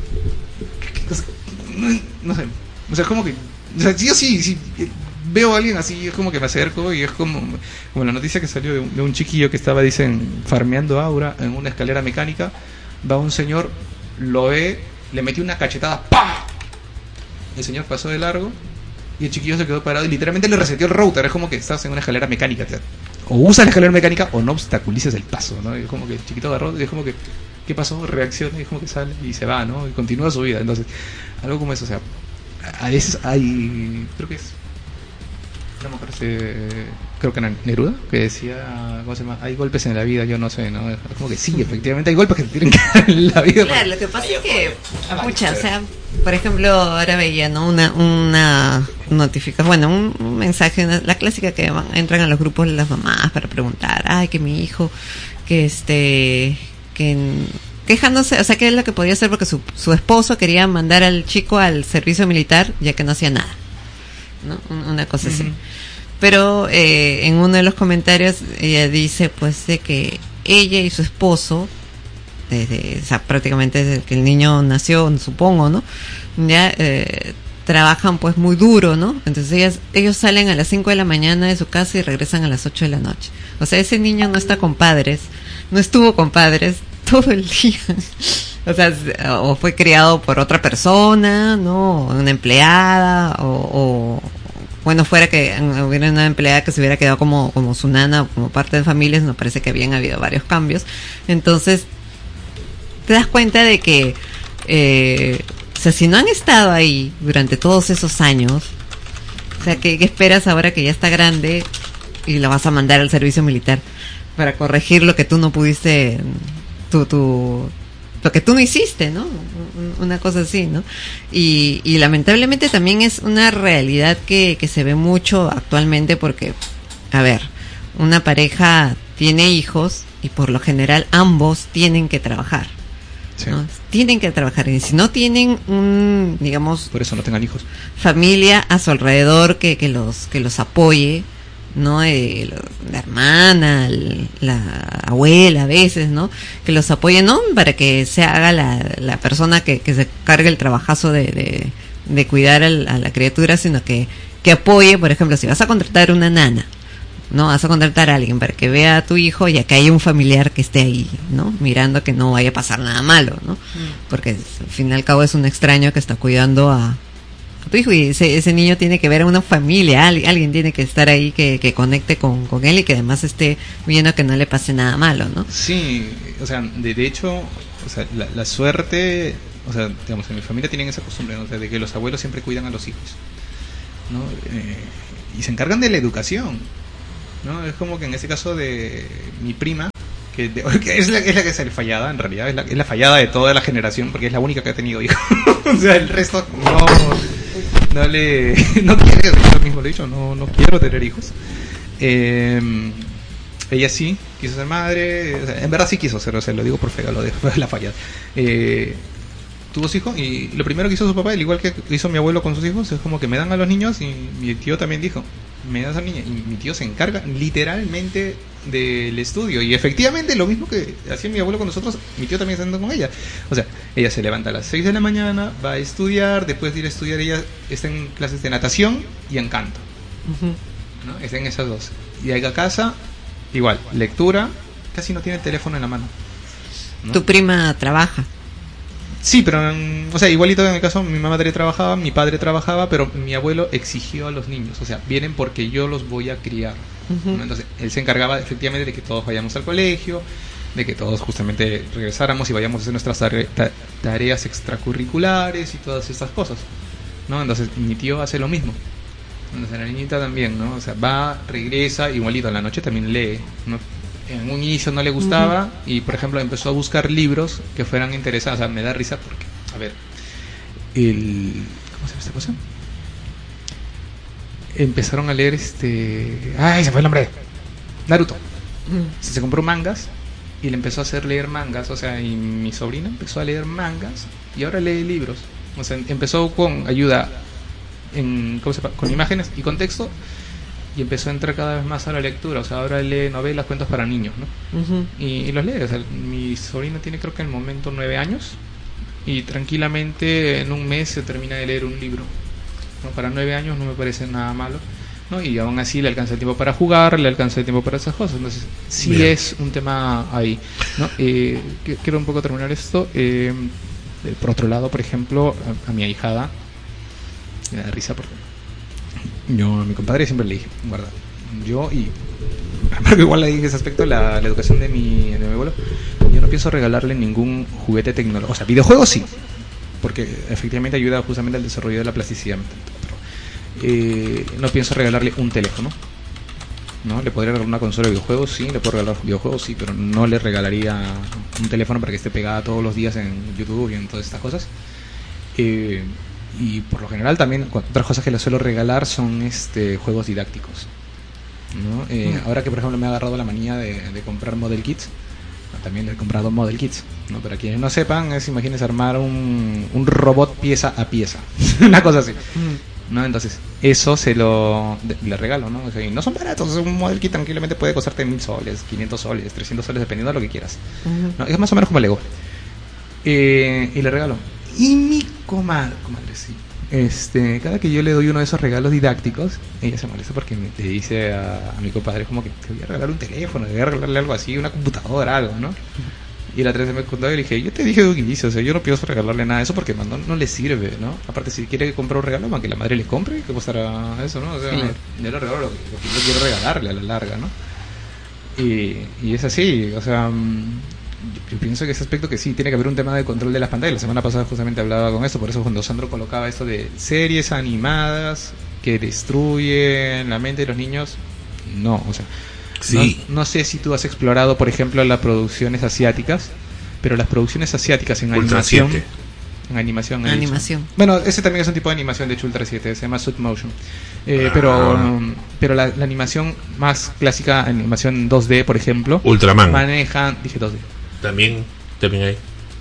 Speaker 2: no sé, o sea, es como que, o sea, yo sí veo a alguien así, es como que me acerco y es como la noticia que salió de un chiquillo que estaba, dicen, farmeando aura en una escalera mecánica. Va un señor, lo ve, le metió una cachetada, ¡pah! El señor pasó de largo y el chiquillo se quedó parado y literalmente le reseteó el router. Es como que estás en una escalera mecánica, o usas la escalera mecánica o no obstaculices el paso, ¿no? Y es como que el chiquito agarró y es como que, ¿qué pasó? Reacciona y es como que sale y se va, ¿no? Y continúa su vida. Entonces, algo como eso, o sea, a veces hay, creo que es, no me acuerdo, creo que era Neruda, que decía, ¿cómo se llama? Hay golpes en la vida, yo no sé, ¿no? Es como que sí, efectivamente hay golpes que te tienen que dar en la vida.
Speaker 3: Claro, lo que pasa es que, pucha, o sea, por ejemplo, ahora veía, ¿no? Una notificación, bueno, un mensaje, la clásica que entran a los grupos de las mamás para preguntar, ay, que mi hijo, que quejándose, o sea, qué es lo que podía hacer porque su esposo quería mandar al chico al servicio militar ya que no hacía nada, ¿no? Una cosa así. Pero en uno de los comentarios ella dice pues de que ella y su esposo o sea, prácticamente desde que el niño nació, supongo, ¿no? Ya trabajan pues muy duro, ¿no? Entonces ellos salen a las 5 de la mañana de su casa y regresan a las 8 de la noche. O sea, ese niño no está con padres, no estuvo con padres todo el día. O sea, o fue criado por otra persona, ¿no? Una empleada, o bueno, fuera que hubiera una empleada que se hubiera quedado como su nana, como parte de familias, no parece que habían habido varios cambios. Entonces, te das cuenta de que, o sea, si no han estado ahí durante todos esos años, o sea, ¿qué esperas ahora que ya está grande y la vas a mandar al servicio militar para corregir lo que tú no pudiste, lo que tú no hiciste, ¿no? Una cosa así, ¿no? Y lamentablemente también es una realidad que se ve mucho actualmente porque, a ver, una pareja tiene hijos y por lo general ambos tienen que trabajar, sí, ¿no? Tienen que trabajar y si no tienen digamos,
Speaker 2: por eso no tengan hijos,
Speaker 3: familia a su alrededor que los apoye, ¿no? La hermana, la abuela a veces, ¿no? Que los apoyen, no para que se haga la persona que se cargue el trabajazo de cuidar a la criatura, sino que apoye. Por ejemplo, si vas a contratar una nana, ¿no? Vas a contratar a alguien para que vea a tu hijo y que haya un familiar que esté ahí, ¿no? Mirando que no vaya a pasar nada malo, ¿no? Porque al fin y al cabo es un extraño que está cuidando a tu hijo, y ese niño tiene que ver a una familia, alguien tiene que estar ahí que conecte con él y que además esté viendo que no le pase nada malo, ¿no?
Speaker 2: Sí, o sea, de hecho, o sea, la suerte, o sea, digamos, en mi familia tienen esa costumbre, ¿no? O sea, de que los abuelos siempre cuidan a los hijos, ¿no? Y se encargan de la educación, ¿no? Es como que en ese caso de mi prima, que es la que es fallada, en realidad, es la fallada de toda la generación, porque es la única que ha tenido hijos. O sea, el resto no quiere, yo mismo lo he dicho, no quiero tener hijos. Ella sí quiso ser madre, o sea, en verdad sí quiso ser, o sea, lo digo por feo, lo de la fallada. Tuvo su hijo y lo primero que hizo su papá, al igual que hizo mi abuelo con sus hijos, es como que me dan a los niños, y mi tío también dijo, me das a la niña, y mi tío se encarga literalmente del estudio, y efectivamente lo mismo que hacía mi abuelo con nosotros, mi tío también está andando con ella. O sea, ella se levanta a las 6 de la mañana, va a estudiar, después de ir a estudiar ella está en clases de natación y en canto, ¿no? Está en esas dos, y llega a casa, igual, lectura, casi no tiene el teléfono en la mano, ¿no?
Speaker 3: Tu prima trabaja.
Speaker 2: Sí, pero, o sea, igualito en el caso, mi madre trabajaba, mi padre trabajaba, pero mi abuelo exigió a los niños, o sea, vienen porque yo los voy a criar, ¿no? Entonces, él se encargaba efectivamente de que todos vayamos al colegio, de que todos justamente regresáramos y vayamos a hacer nuestras tareas extracurriculares y todas estas cosas, ¿no? Entonces, mi tío hace lo mismo. Entonces, la niñita también, ¿no? O sea, va, regresa, igualito, en la noche también lee, ¿no? En un inicio no le gustaba y, por ejemplo, empezó a buscar libros que fueran interesantes. O sea, me da risa porque, a ver, ¿cómo se llama esta cosa? Empezaron a leer ¡ay, se fue el nombre! Naruto. Se compró mangas y le empezó a hacer leer mangas. O sea, y mi sobrina empezó a leer mangas y ahora lee libros. O sea, empezó con ayuda con imágenes y con texto, y empezó a entrar cada vez más a la lectura. O sea, ahora lee novelas, cuentos para niños, ¿no? Y los lee. O sea, mi sobrino tiene, creo que en el momento 9 años, y tranquilamente en un mes se termina de leer un libro, ¿no? Para 9 años no me parece nada malo, ¿no? Y aún así le alcanza el tiempo para jugar, le alcanza el tiempo para esas cosas. Entonces sí, bien, es un tema ahí, ¿no? Quiero un poco terminar esto. Por otro lado, por ejemplo, a mi ahijada me da risa porque yo a mi compadre siempre le dije, guarda, yo y igual le dije ese aspecto, la educación de mi abuelo, yo no pienso regalarle ningún juguete tecnológico. O sea, videojuegos sí, porque efectivamente ayuda justamente al desarrollo de la plasticidad mental. No pienso regalarle un teléfono, ¿no? Le podría regalar una consola de videojuegos, sí, le puedo regalar videojuegos, sí, pero no le regalaría un teléfono para que esté pegada todos los días en YouTube y en todas estas cosas. Y por lo general también otras cosas que le suelo regalar son juegos didácticos, ¿no? Ahora que por ejemplo me ha agarrado la manía de comprar model kits, también he comprado model kits, ¿no? Para quienes no sepan, imagínense armar un robot pieza a pieza, una cosa así, ¿no? Entonces eso le regalo, ¿no? O sea, y no son baratos. Un model kit tranquilamente puede costarte 1.000 soles, 500 soles, 300 soles, dependiendo de lo que quieras, ¿no? Es más o menos como Lego. Y le regalo. Y mi comadre, sí, cada que yo le doy uno de esos regalos didácticos, ella se molesta porque le dice a mi compadre como que te voy a regalar un teléfono, te voy a regalarle algo así, una computadora, algo, ¿no? Y la otra vez me contó y le dije, yo te dije de un inicio, o sea, yo no pienso regalarle nada de eso porque no le sirve, ¿no? Aparte, si quiere comprar un regalo, que la madre le compre, que costará eso, ¿no? O sea, sí, yo le regalo lo que yo quiero regalarle a la larga, ¿no? Y es así, o sea, yo pienso que ese aspecto que sí, tiene que haber un tema de control de las pantallas. La semana pasada justamente hablaba con esto, por eso cuando Sandro colocaba esto de series animadas que destruyen la mente de los niños, no, o sea, sí. No sé si tú has explorado, por ejemplo, las producciones asiáticas, pero las producciones asiáticas en
Speaker 1: Ultra
Speaker 2: animación...
Speaker 1: 7.
Speaker 2: En animación.
Speaker 3: Bueno,
Speaker 2: ese también es un tipo de animación, de hecho, Ultra 7, se llama Sub Motion. Pero la animación más clásica, animación 2D, por ejemplo,
Speaker 1: Ultraman.
Speaker 2: Manejan, dije 2D.
Speaker 1: También hay.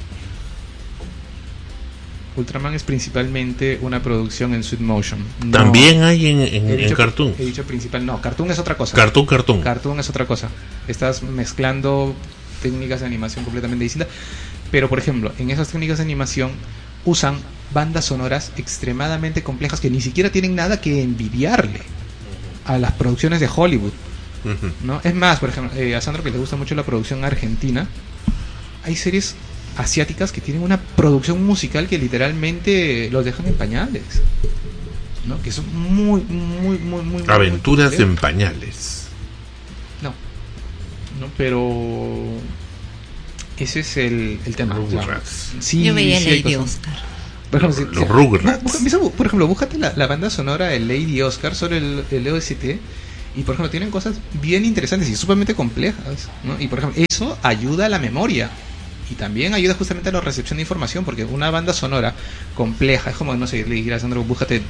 Speaker 2: Ultraman es principalmente una producción en Sub Motion. No,
Speaker 1: también hay en Cartoon.
Speaker 2: He dicho principal, no, Cartoon es otra cosa.
Speaker 1: Cartoon
Speaker 2: es otra cosa. Estás mezclando técnicas de animación completamente distintas. Pero, por ejemplo, en esas técnicas de animación usan bandas sonoras extremadamente complejas que ni siquiera tienen nada que envidiarle a las producciones de Hollywood, ¿no? Es más, por ejemplo, a Sandro, que le gusta mucho la producción argentina, hay series asiáticas que tienen una producción musical que literalmente los dejan en pañales, ¿no? Que son muy
Speaker 1: Aventuras
Speaker 2: muy
Speaker 1: en pañales.
Speaker 2: no, pero ese es el tema.
Speaker 1: Rugrats.
Speaker 2: Sí,
Speaker 3: Yo veía
Speaker 2: sí hay
Speaker 3: Lady
Speaker 2: cosas.
Speaker 3: Oscar.
Speaker 2: Por ejemplo,
Speaker 1: Los Rugrats.
Speaker 2: Por ejemplo, búscate la banda sonora de Lady Oscar sobre el OST. Y por ejemplo, tienen cosas bien interesantes y sumamente complejas, ¿no? Y por ejemplo, eso ayuda a la memoria. Y también ayuda justamente a la recepción de información, porque una banda sonora compleja, es como, no sé, le dijera a Sandro, búscate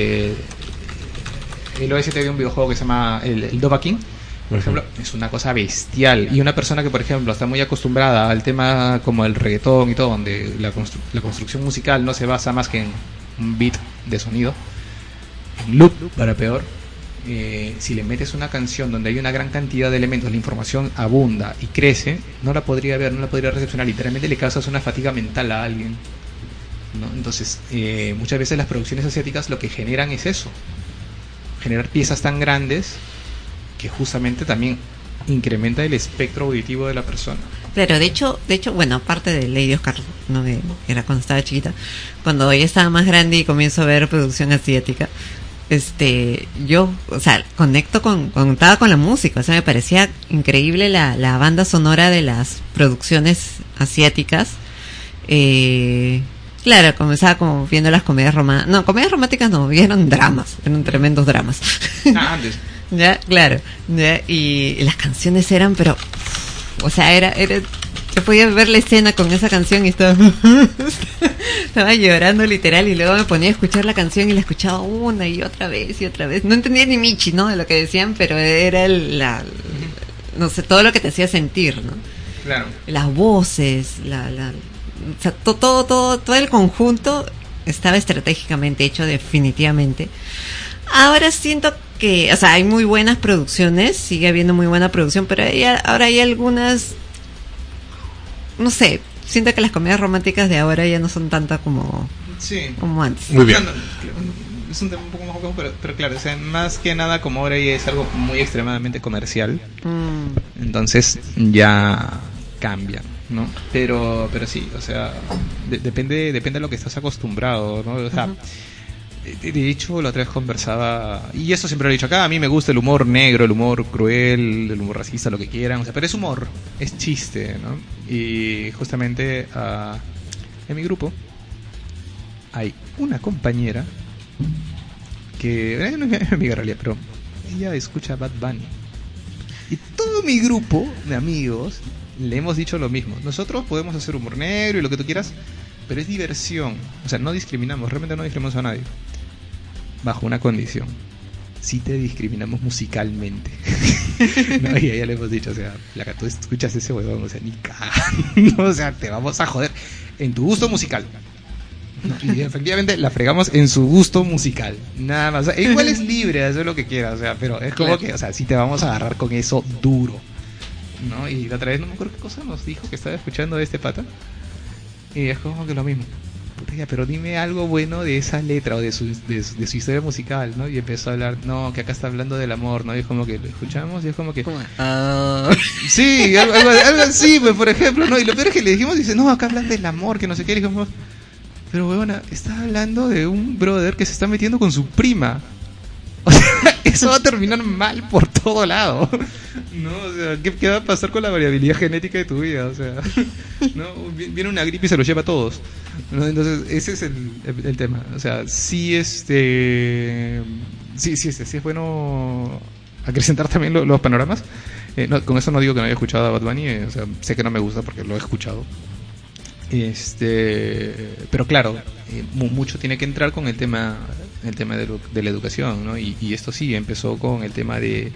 Speaker 2: el OST de un videojuego que se llama el Dovahkiin, por ejemplo, es una cosa bestial. Y una persona que, por ejemplo, está muy acostumbrada al tema como el reggaetón y todo, donde la construcción musical no se basa más que en un beat de sonido, en loop, para peor. Si le metes una canción donde hay una gran cantidad de elementos, la información abunda y crece, no la podría ver, no la podría recepcionar. Literalmente le causas una fatiga mental a alguien, ¿no? Entonces, muchas veces las producciones asiáticas lo que generan es eso, generar piezas tan grandes que justamente también incrementa el espectro auditivo de la persona.
Speaker 3: Claro, de hecho, bueno, aparte de Lady Oscar, ¿no? Que era cuando estaba chiquita, cuando ella estaba más grande y comienzo a ver producción asiática, yo, o sea, conectaba con la música, o sea, me parecía increíble la banda sonora de las producciones asiáticas. Claro, comenzaba como viendo las comedias románticas, no, comedias románticas no, eran dramas, eran tremendos dramas.
Speaker 2: Antes.
Speaker 3: Ya, claro, ya, y las canciones eran, pero, o sea, yo podía ver la escena con esa canción y estaba llorando literal, y luego me ponía a escuchar la canción y la escuchaba una y otra vez. No entendía ni michi, ¿no? De lo que decían, pero era no sé, todo lo que te hacía sentir, ¿no?
Speaker 2: Claro.
Speaker 3: Las voces, o sea, todo el conjunto estaba estratégicamente hecho, definitivamente. Ahora siento que, o sea, hay muy buenas producciones, sigue habiendo muy buena producción, pero ahora hay algunas, no sé, siento que las comedias románticas de ahora ya no son tantas como antes.
Speaker 1: Muy bien.
Speaker 2: Es un tema un poco más complejo, pero claro, o sea, más que nada como ahora ya es algo muy extremadamente comercial, entonces ya cambia, ¿no? Pero sí, o sea, depende de lo que estás acostumbrado, ¿no? O sea, de hecho, la otra vez conversaba, y eso siempre lo he dicho acá, a mí me gusta el humor negro, el humor cruel, el humor racista, lo que quieran, o sea, pero es humor, es chiste, ¿no? Y justamente en mi grupo hay una compañera que no es mi amiga en realidad, pero ella escucha Bad Bunny. Y todo mi grupo de amigos le hemos dicho lo mismo. Nosotros podemos hacer humor negro y lo que tú quieras, pero es diversión. O sea, no discriminamos, realmente no discriminamos a nadie. Bajo una condición: sí te discriminamos musicalmente. No, y a ella le hemos dicho, o sea, placa, tú escuchas ese huevón, o sea, ni cagando, o sea, te vamos a joder en tu gusto musical. No, y efectivamente la fregamos en su gusto musical, nada más. O sea, igual es libre de hacer lo que quiera, o sea, pero es como que, o sea, sí te vamos a agarrar con eso duro, ¿no? Y la otra vez no me acuerdo qué cosa nos dijo que estaba escuchando de este pata, y es como que lo mismo. Puta ya, pero dime algo bueno de esa letra o de su historia musical, ¿no? Y empezó a hablar, no, que acá está hablando del amor, ¿no? Y es como que lo escuchamos y es como que... Sí, algo así, pues, por ejemplo, ¿no? Y lo peor es que le dijimos, dice, no, acá hablan del amor, que no sé qué, y dijimos, pero huevona, está hablando de un brother que se está metiendo con su prima. O sea, eso va a terminar mal por todo lado, ¿no? O sea, ¿qué va a pasar con la variabilidad genética de tu vida? O sea, ¿no? Viene una gripe y se los lleva a todos, ¿no? Entonces, ese es el tema. O sea, sí, sí es bueno acrecentar también los panoramas. Con eso no digo que no haya escuchado a Bad Bunny, o sea, sé que no me gusta porque lo he escuchado. Pero claro, mucho tiene que entrar con el tema de la educación, ¿no? Y esto sí empezó con el tema del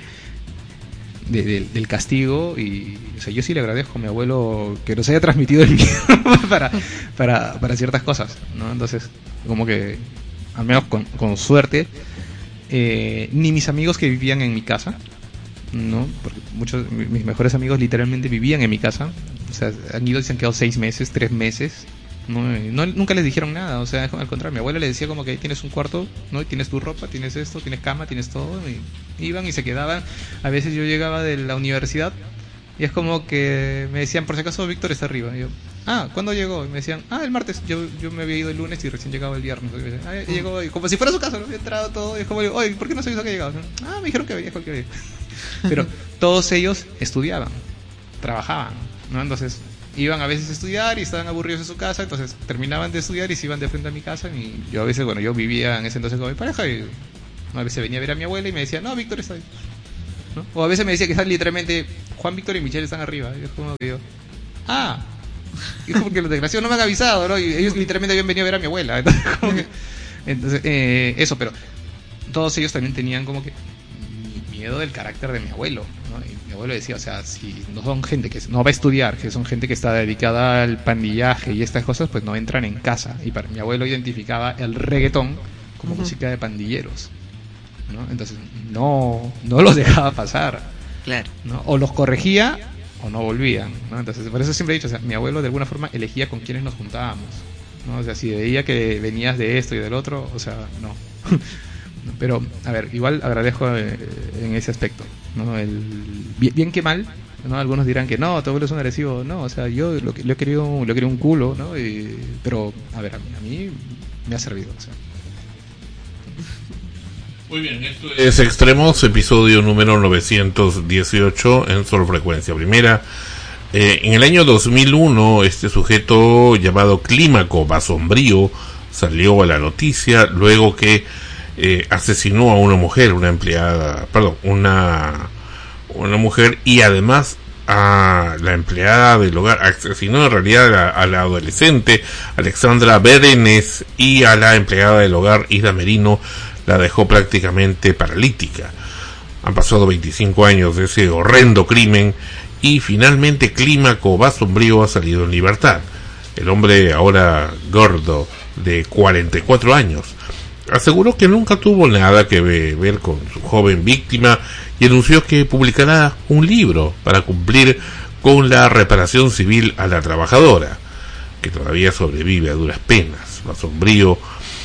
Speaker 2: castigo, y o sea, yo sí le agradezco a mi abuelo que nos haya transmitido el miedo para ciertas cosas, ¿no? Entonces, como que al menos con suerte, ni mis amigos que vivían en mi casa, ¿no? Porque muchos mis mejores amigos literalmente vivían en mi casa, o sea, han ido y se han quedado 6 meses, 3 meses, ¿no? Nunca les dijeron nada, o sea, al contrario, mi abuela le decía como que ahí tienes un cuarto, ¿no? Y tienes tu ropa, tienes esto, tienes cama, tienes todo, y iban y se quedaban. A veces yo llegaba de la universidad Y es como que me decían, por si acaso Víctor está arriba. Y yo, ¿cuándo llegó? Y me decían, el martes. Yo me había ido el lunes y recién llegaba el viernes. Y me decían, llegó, y como si fuera su casa, ¿no? Había entrado todo. Y es como, oye, ¿por qué no se avisó que llegaba? Me dijeron que venía cualquier día. Pero todos ellos estudiaban, trabajaban, ¿no? Entonces iban a veces a estudiar y estaban aburridos en su casa. Entonces terminaban de estudiar y se iban de frente a mi casa. Y yo a veces, yo vivía en ese entonces con mi pareja y a veces venía a ver a mi abuela y me decía, Víctor está ahí, ¿no? O a veces me decía que están literalmente Juan, Víctor y Michelle están arriba. Y es como que yo, y es como que los desgraciados no me han avisado, ¿no? Y ellos literalmente habían venido a ver a mi abuela. Entonces, eso, pero todos ellos también tenían como que miedo del carácter de mi abuelo, ¿no? Y mi abuelo decía, o sea, si no son gente que no va a estudiar, que son gente que está dedicada al pandillaje y estas cosas, pues no entran en casa. Y para mi abuelo identificaba el reggaetón como música de pandilleros, ¿no? Entonces no los dejaba pasar,
Speaker 3: claro,
Speaker 2: ¿no? O los corregía o no volvían, ¿no? Entonces por eso siempre he dicho, o sea, mi abuelo de alguna forma elegía con quienes nos juntábamos, ¿no? O sea, si veía que venías de esto y del otro, o sea, no. Pero, a ver, igual agradezco en ese aspecto, ¿no? Bien que mal, ¿no? Algunos dirán que no, tu abuelo es un agresivo. No, o sea, yo lo he querido un culo, ¿no? Pero, a ver, a mí me ha servido, o sea.
Speaker 1: Muy bien, esto es Extremos, episodio número 918 en Sol Frecuencia Primera. En el año 2001, este sujeto llamado Clímaco Basombrío salió a la noticia luego que asesinó a una mujer, una mujer, y además a la empleada del hogar. Asesinó en realidad a la adolescente Alexandra Berenes, y a la empleada del hogar Isla Merino la dejó prácticamente paralítica. Han pasado 25 años de ese horrendo crimen y finalmente Clímaco Basombrío ha salido en libertad. El hombre, ahora gordo, de 44 años, aseguró que nunca tuvo nada que ver con su joven víctima y anunció que publicará un libro para cumplir con la reparación civil a la trabajadora, que todavía sobrevive a duras penas. Basombrío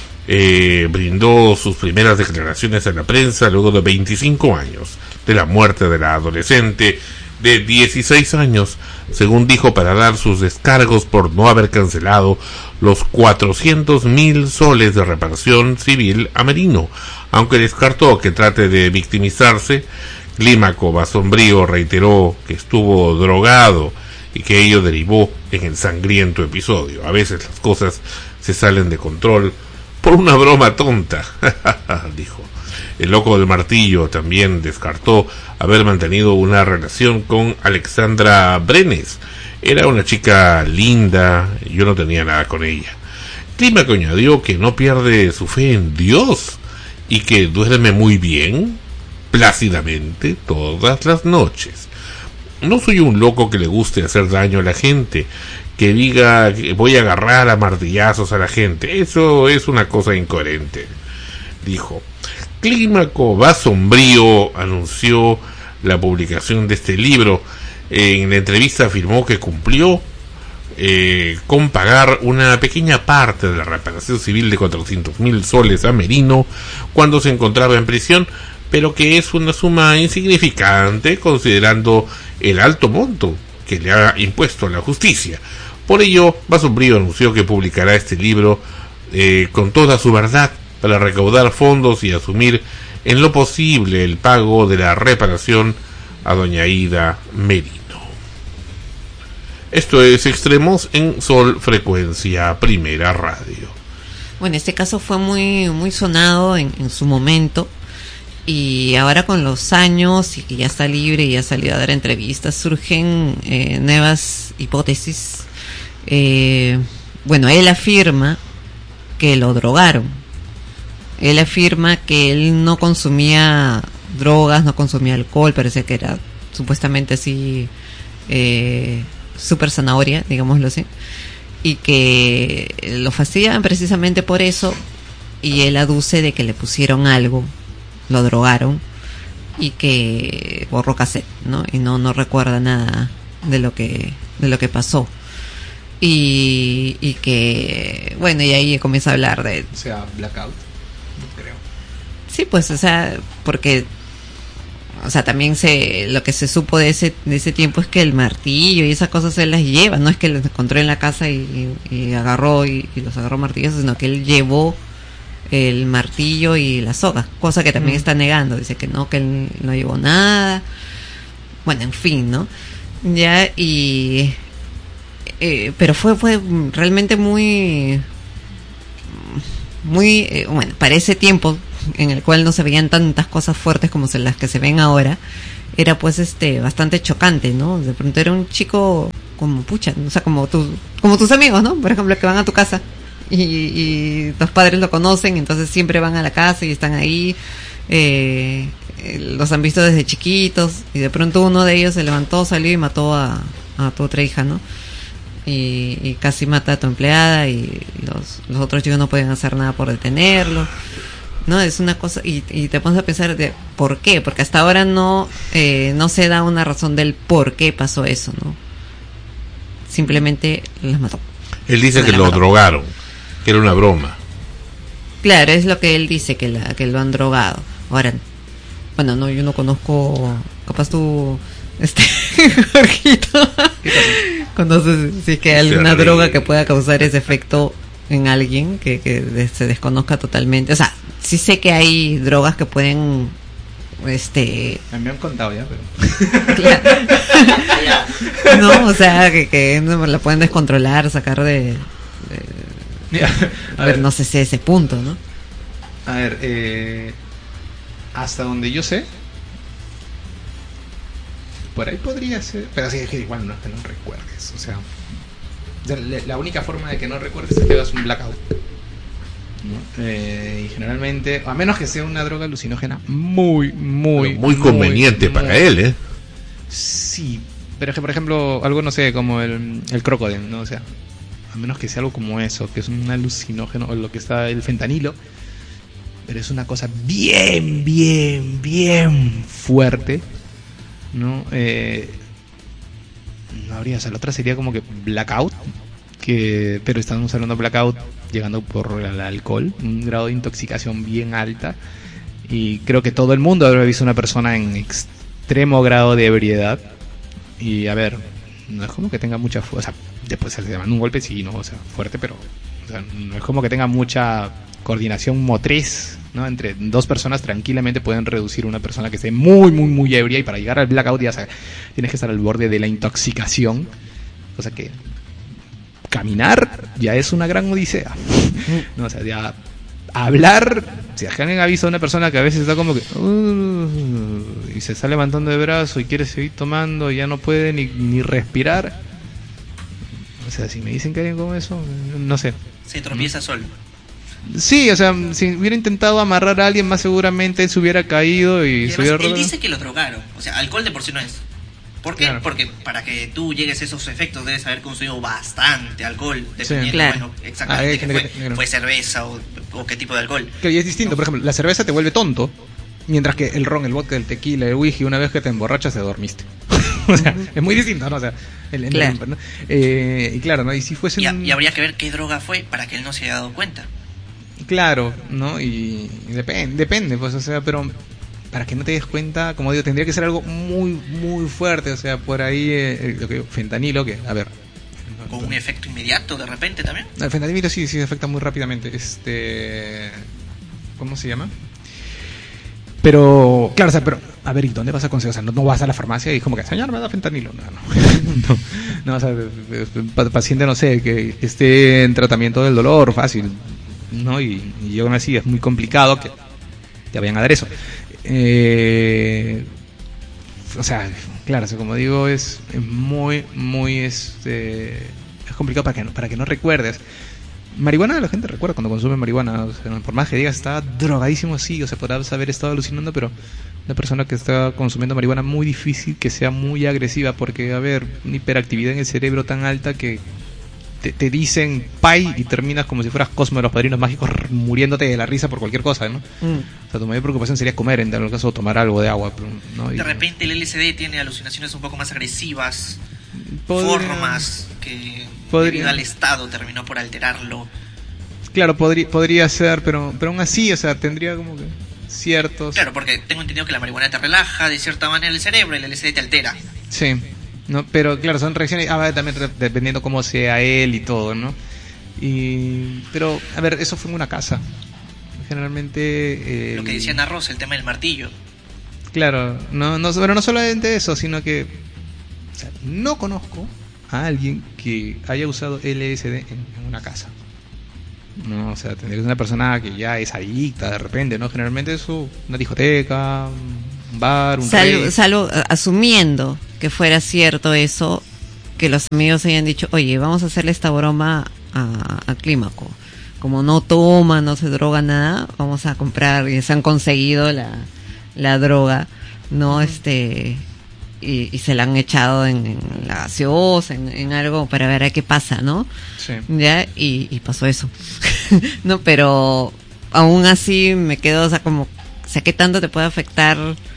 Speaker 1: brindó sus primeras declaraciones a la prensa luego de 25 años de la muerte de la adolescente de 16 años, según dijo, para dar sus descargos por no haber cancelado los 400.000 soles de reparación civil a Merino. Aunque descartó que trate de victimizarse, Clímaco Basombrío reiteró que estuvo drogado y que ello derivó en el sangriento episodio. A veces las cosas se salen de control por una broma tonta, dijo. El loco del martillo también descartó haber mantenido una relación con Alexandra Brenes. Era una chica linda, yo no tenía nada con ella. Clímaco añadió que no pierde su fe en Dios y que duerme muy bien, plácidamente, todas las noches. No soy un loco que le guste hacer daño a la gente, que diga que voy a agarrar a martillazos a la gente. Eso es una cosa incoherente, dijo. Clímaco Basombrío anunció la publicación de este libro. En la entrevista afirmó que cumplió con pagar una pequeña parte de la reparación civil de 400.000 soles a Merino cuando se encontraba en prisión, pero que es una suma insignificante considerando el alto monto que le ha impuesto la justicia. Por ello, Basombrío anunció que publicará este libro con toda su verdad para recaudar fondos y asumir en lo posible el pago de la reparación a doña Ida Merino. Esto es Extremos en Sol Frecuencia Primera Radio.
Speaker 3: Bueno, este caso fue muy sonado en su momento, y ahora con los años y que ya está libre y ya ha salido a dar entrevistas, surgen nuevas hipótesis. Bueno, él afirma que lo drogaron. Él afirma que él no consumía drogas, no consumía alcohol, parece que era supuestamente así súper zanahoria, digámoslo así, y que lo fastidiaban precisamente por eso, y él aduce de que le pusieron algo, lo drogaron, y que borró cassette, ¿no? Y no recuerda nada de lo que pasó. Y que, bueno, y ahí comienza a hablar de...
Speaker 2: O sea, blackout, creo.
Speaker 3: Sí, pues, o sea, porque o sea, también lo que se supo de ese tiempo es que el martillo y esas cosas él las lleva, no es que los encontró en la casa y agarró y los agarró martillazos, sino que él llevó el martillo y la soga, cosa que también está negando, dice que él no llevó nada, bueno, en fin, ¿no? Ya, pero fue realmente muy bueno, para ese tiempo en el cual no se veían tantas cosas fuertes como las que se ven ahora, era pues bastante chocante, ¿no? De pronto era un chico como pucha, o sea, como tus amigos, ¿no? Por ejemplo, que van a tu casa y tus padres lo conocen, entonces siempre van a la casa y están ahí, los han visto desde chiquitos, y de pronto uno de ellos se levantó, salió y mató a tu otra hija, ¿no? Y casi mata a tu empleada, y los otros chicos no pueden hacer nada por detenerlo, ¿no? Es una cosa, y te pones a pensar de por qué, porque hasta ahora no se da una razón del por qué pasó eso, ¿no? Simplemente las mató.
Speaker 1: Él dice que lo drogaron, que era una broma.
Speaker 3: Claro, es lo que él dice, que lo han drogado. Ahora, bueno, no, yo no conozco, capaz tú, Jorgito, conoces si es que hay alguna droga que pueda causar ese efecto en alguien que se desconozca totalmente. O sea, sí sé que hay drogas que pueden
Speaker 2: me han contado ya, pero
Speaker 3: claro. No, o sea, que la pueden descontrolar, sacar de a ver, no sé si ese punto, ¿no?
Speaker 2: A ver, hasta donde yo sé, por ahí podría ser, pero sí, es que igual no es que no recuerdes, o sea, la única forma de que no recuerdes es que hagas un blackout, ¿no? Y generalmente, a menos que sea una droga alucinógena muy
Speaker 1: conveniente para él,
Speaker 2: sí, pero es que por ejemplo algo, no sé, como el crocodile, ¿no? O sea, a menos que sea algo como eso, que es un alucinógeno, o lo que está el fentanilo, pero es una cosa bien fuerte, ¿no? No habría, o sea, la otra sería como que blackout, pero estamos hablando de blackout llegando por el alcohol, un grado de intoxicación bien alta, y creo que todo el mundo habrá visto una persona en extremo grado de ebriedad, y a ver, no es como que tenga mucha fuerza, o sea, después se le manda un golpe, sí, no, o sea, fuerte, pero o sea, no es como que tenga mucha coordinación motriz, ¿no? Entre dos personas tranquilamente pueden reducir una persona que esté muy ebria, y para llegar al blackout ya tienes que estar al borde de la intoxicación, o sea que caminar ya es una gran odisea, no, o sea, ya hablar, si alguien avisa a una persona que a veces está como que y se está levantando de brazo y quiere seguir tomando y ya no puede ni respirar, o sea, si me dicen que alguien como eso, no sé,
Speaker 5: se tropieza solo.
Speaker 2: Sí, o sea, si hubiera intentado amarrar a alguien, más seguramente él se hubiera caído y
Speaker 5: además,
Speaker 2: se hubiera
Speaker 5: él dice que lo drogaron, o sea, alcohol de por sí no es. ¿Por qué? Claro. Porque para que tú llegues a esos efectos debes haber consumido bastante alcohol, dependiendo,
Speaker 3: sí, claro.
Speaker 5: Bueno, exactamente qué fue cerveza o qué tipo de alcohol.
Speaker 2: Que es distinto, por ejemplo, la cerveza te vuelve tonto, mientras que el ron, el vodka, el tequila, el whisky, una vez que te emborrachas te dormiste. O sea, es muy distinto, ¿no? O sea,
Speaker 3: claro.
Speaker 2: ¿no? Y claro, ¿no? Y si fuese
Speaker 5: y habría que ver qué droga fue para que él no se haya dado cuenta.
Speaker 2: Claro, ¿no? Y depende, pues, o sea, pero para que no te des cuenta, como digo, tendría que ser algo muy fuerte, o sea, por ahí lo que fentanilo, que, a ver,
Speaker 5: con un efecto inmediato de repente también.
Speaker 2: El fentanilo sí afecta muy rápidamente. ¿Cómo se llama? Pero, claro, o sea, pero, a ver, ¿y dónde vas a conseguir? O sea, no vas a la farmacia y como que, señor, me da fentanilo. No, o sea, paciente, no sé, que esté en tratamiento del dolor, fácil, ¿no? Y aún así es muy complicado que te vayan a dar eso. O sea, claro, o sea, como digo, es muy es complicado para que no recuerdes. Marihuana, la gente recuerda cuando consume marihuana, o sea, por más que digas está drogadísimo, sí, o sea, podrás haber estado alucinando, pero una persona que está consumiendo marihuana, muy difícil que sea muy agresiva, porque, a ver, una hiperactividad en el cerebro tan alta que te dicen pay y terminas como si fueras Cosmo de los Padrinos Mágicos, muriéndote de la risa por cualquier cosa, ¿no? O sea, tu mayor preocupación sería comer, en tal caso, o tomar algo de agua, ¿no?
Speaker 5: De repente el LSD tiene alucinaciones un poco más agresivas, formas que debido al estado terminó por alterarlo.
Speaker 2: Claro, podría ser, pero aún así, o sea, tendría como que ciertos.
Speaker 5: Claro, porque tengo entendido que la marihuana te relaja de cierta manera el cerebro, el LSD te altera.
Speaker 2: Sí, no, pero claro, son reacciones, también dependiendo cómo sea él y todo, ¿no? Pero, a ver, eso fue en una casa. Generalmente...
Speaker 5: Lo que decía Ana Rosa, el tema del martillo.
Speaker 2: Claro, pero no solamente eso, sino que no conozco a alguien que haya usado LSD en una casa. No, o sea, tendría que ser una persona que ya es adicta de repente, ¿no? Generalmente es una discoteca, un bar, un
Speaker 3: Salvo asumiendo que fuera cierto eso, que los amigos hayan dicho, oye, vamos a hacerle esta broma a Clímaco. Como no toma, no se droga nada, vamos a comprar, y se han conseguido la droga, ¿no? Y se la han echado en la gaseosa, en algo para ver a qué pasa, ¿no?
Speaker 2: Sí.
Speaker 3: Ya, y pasó eso. No, pero aún así me quedo, o sea, como, o sea, ¿qué tanto te puede afectar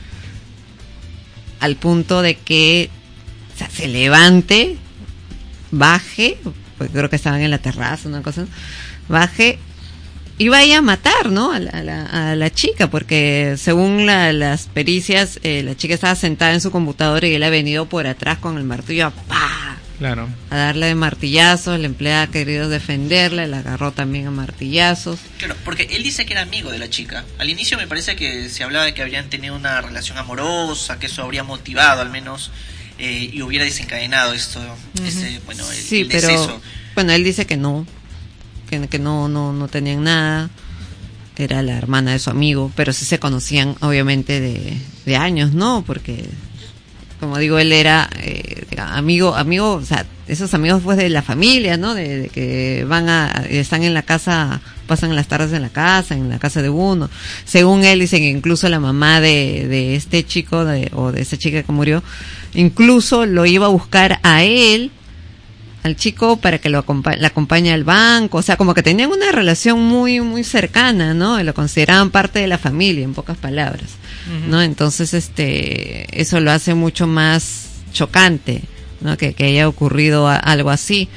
Speaker 3: al punto de que, o sea, se levante, baje, porque creo que estaban en la terraza, una cosa, baje y vaya a matar, ¿no? A la chica, porque según las pericias, la chica estaba sentada en su computadora y él ha venido por atrás con el martillo
Speaker 2: Claro.
Speaker 3: a darle de martillazos. La empleada ha querido defenderla, la agarró también a martillazos.
Speaker 5: Claro, porque él dice que era amigo de la chica. Al inicio me parece que se hablaba de que habrían tenido una relación amorosa, que eso habría motivado al menos y hubiera desencadenado esto,
Speaker 3: Sí,
Speaker 5: el
Speaker 3: pero
Speaker 5: deceso.
Speaker 3: bueno, él dice que no no tenían nada, era la hermana de su amigo, pero sí se conocían obviamente de años, ¿no? Porque como digo, él era amigo, o sea, esos amigos pues de la familia, ¿no? De que están en la casa, pasan las tardes en la casa de uno. Según él dicen que incluso la mamá de este chico o de esa chica que murió, incluso lo iba a buscar a él, al chico, para que la acompañe al banco. O sea, como que tenían una relación muy muy cercana, ¿no? Lo consideraban parte de la familia, en pocas palabras, ¿no? Entonces eso lo hace mucho más chocante, ¿no? Que haya ocurrido algo así.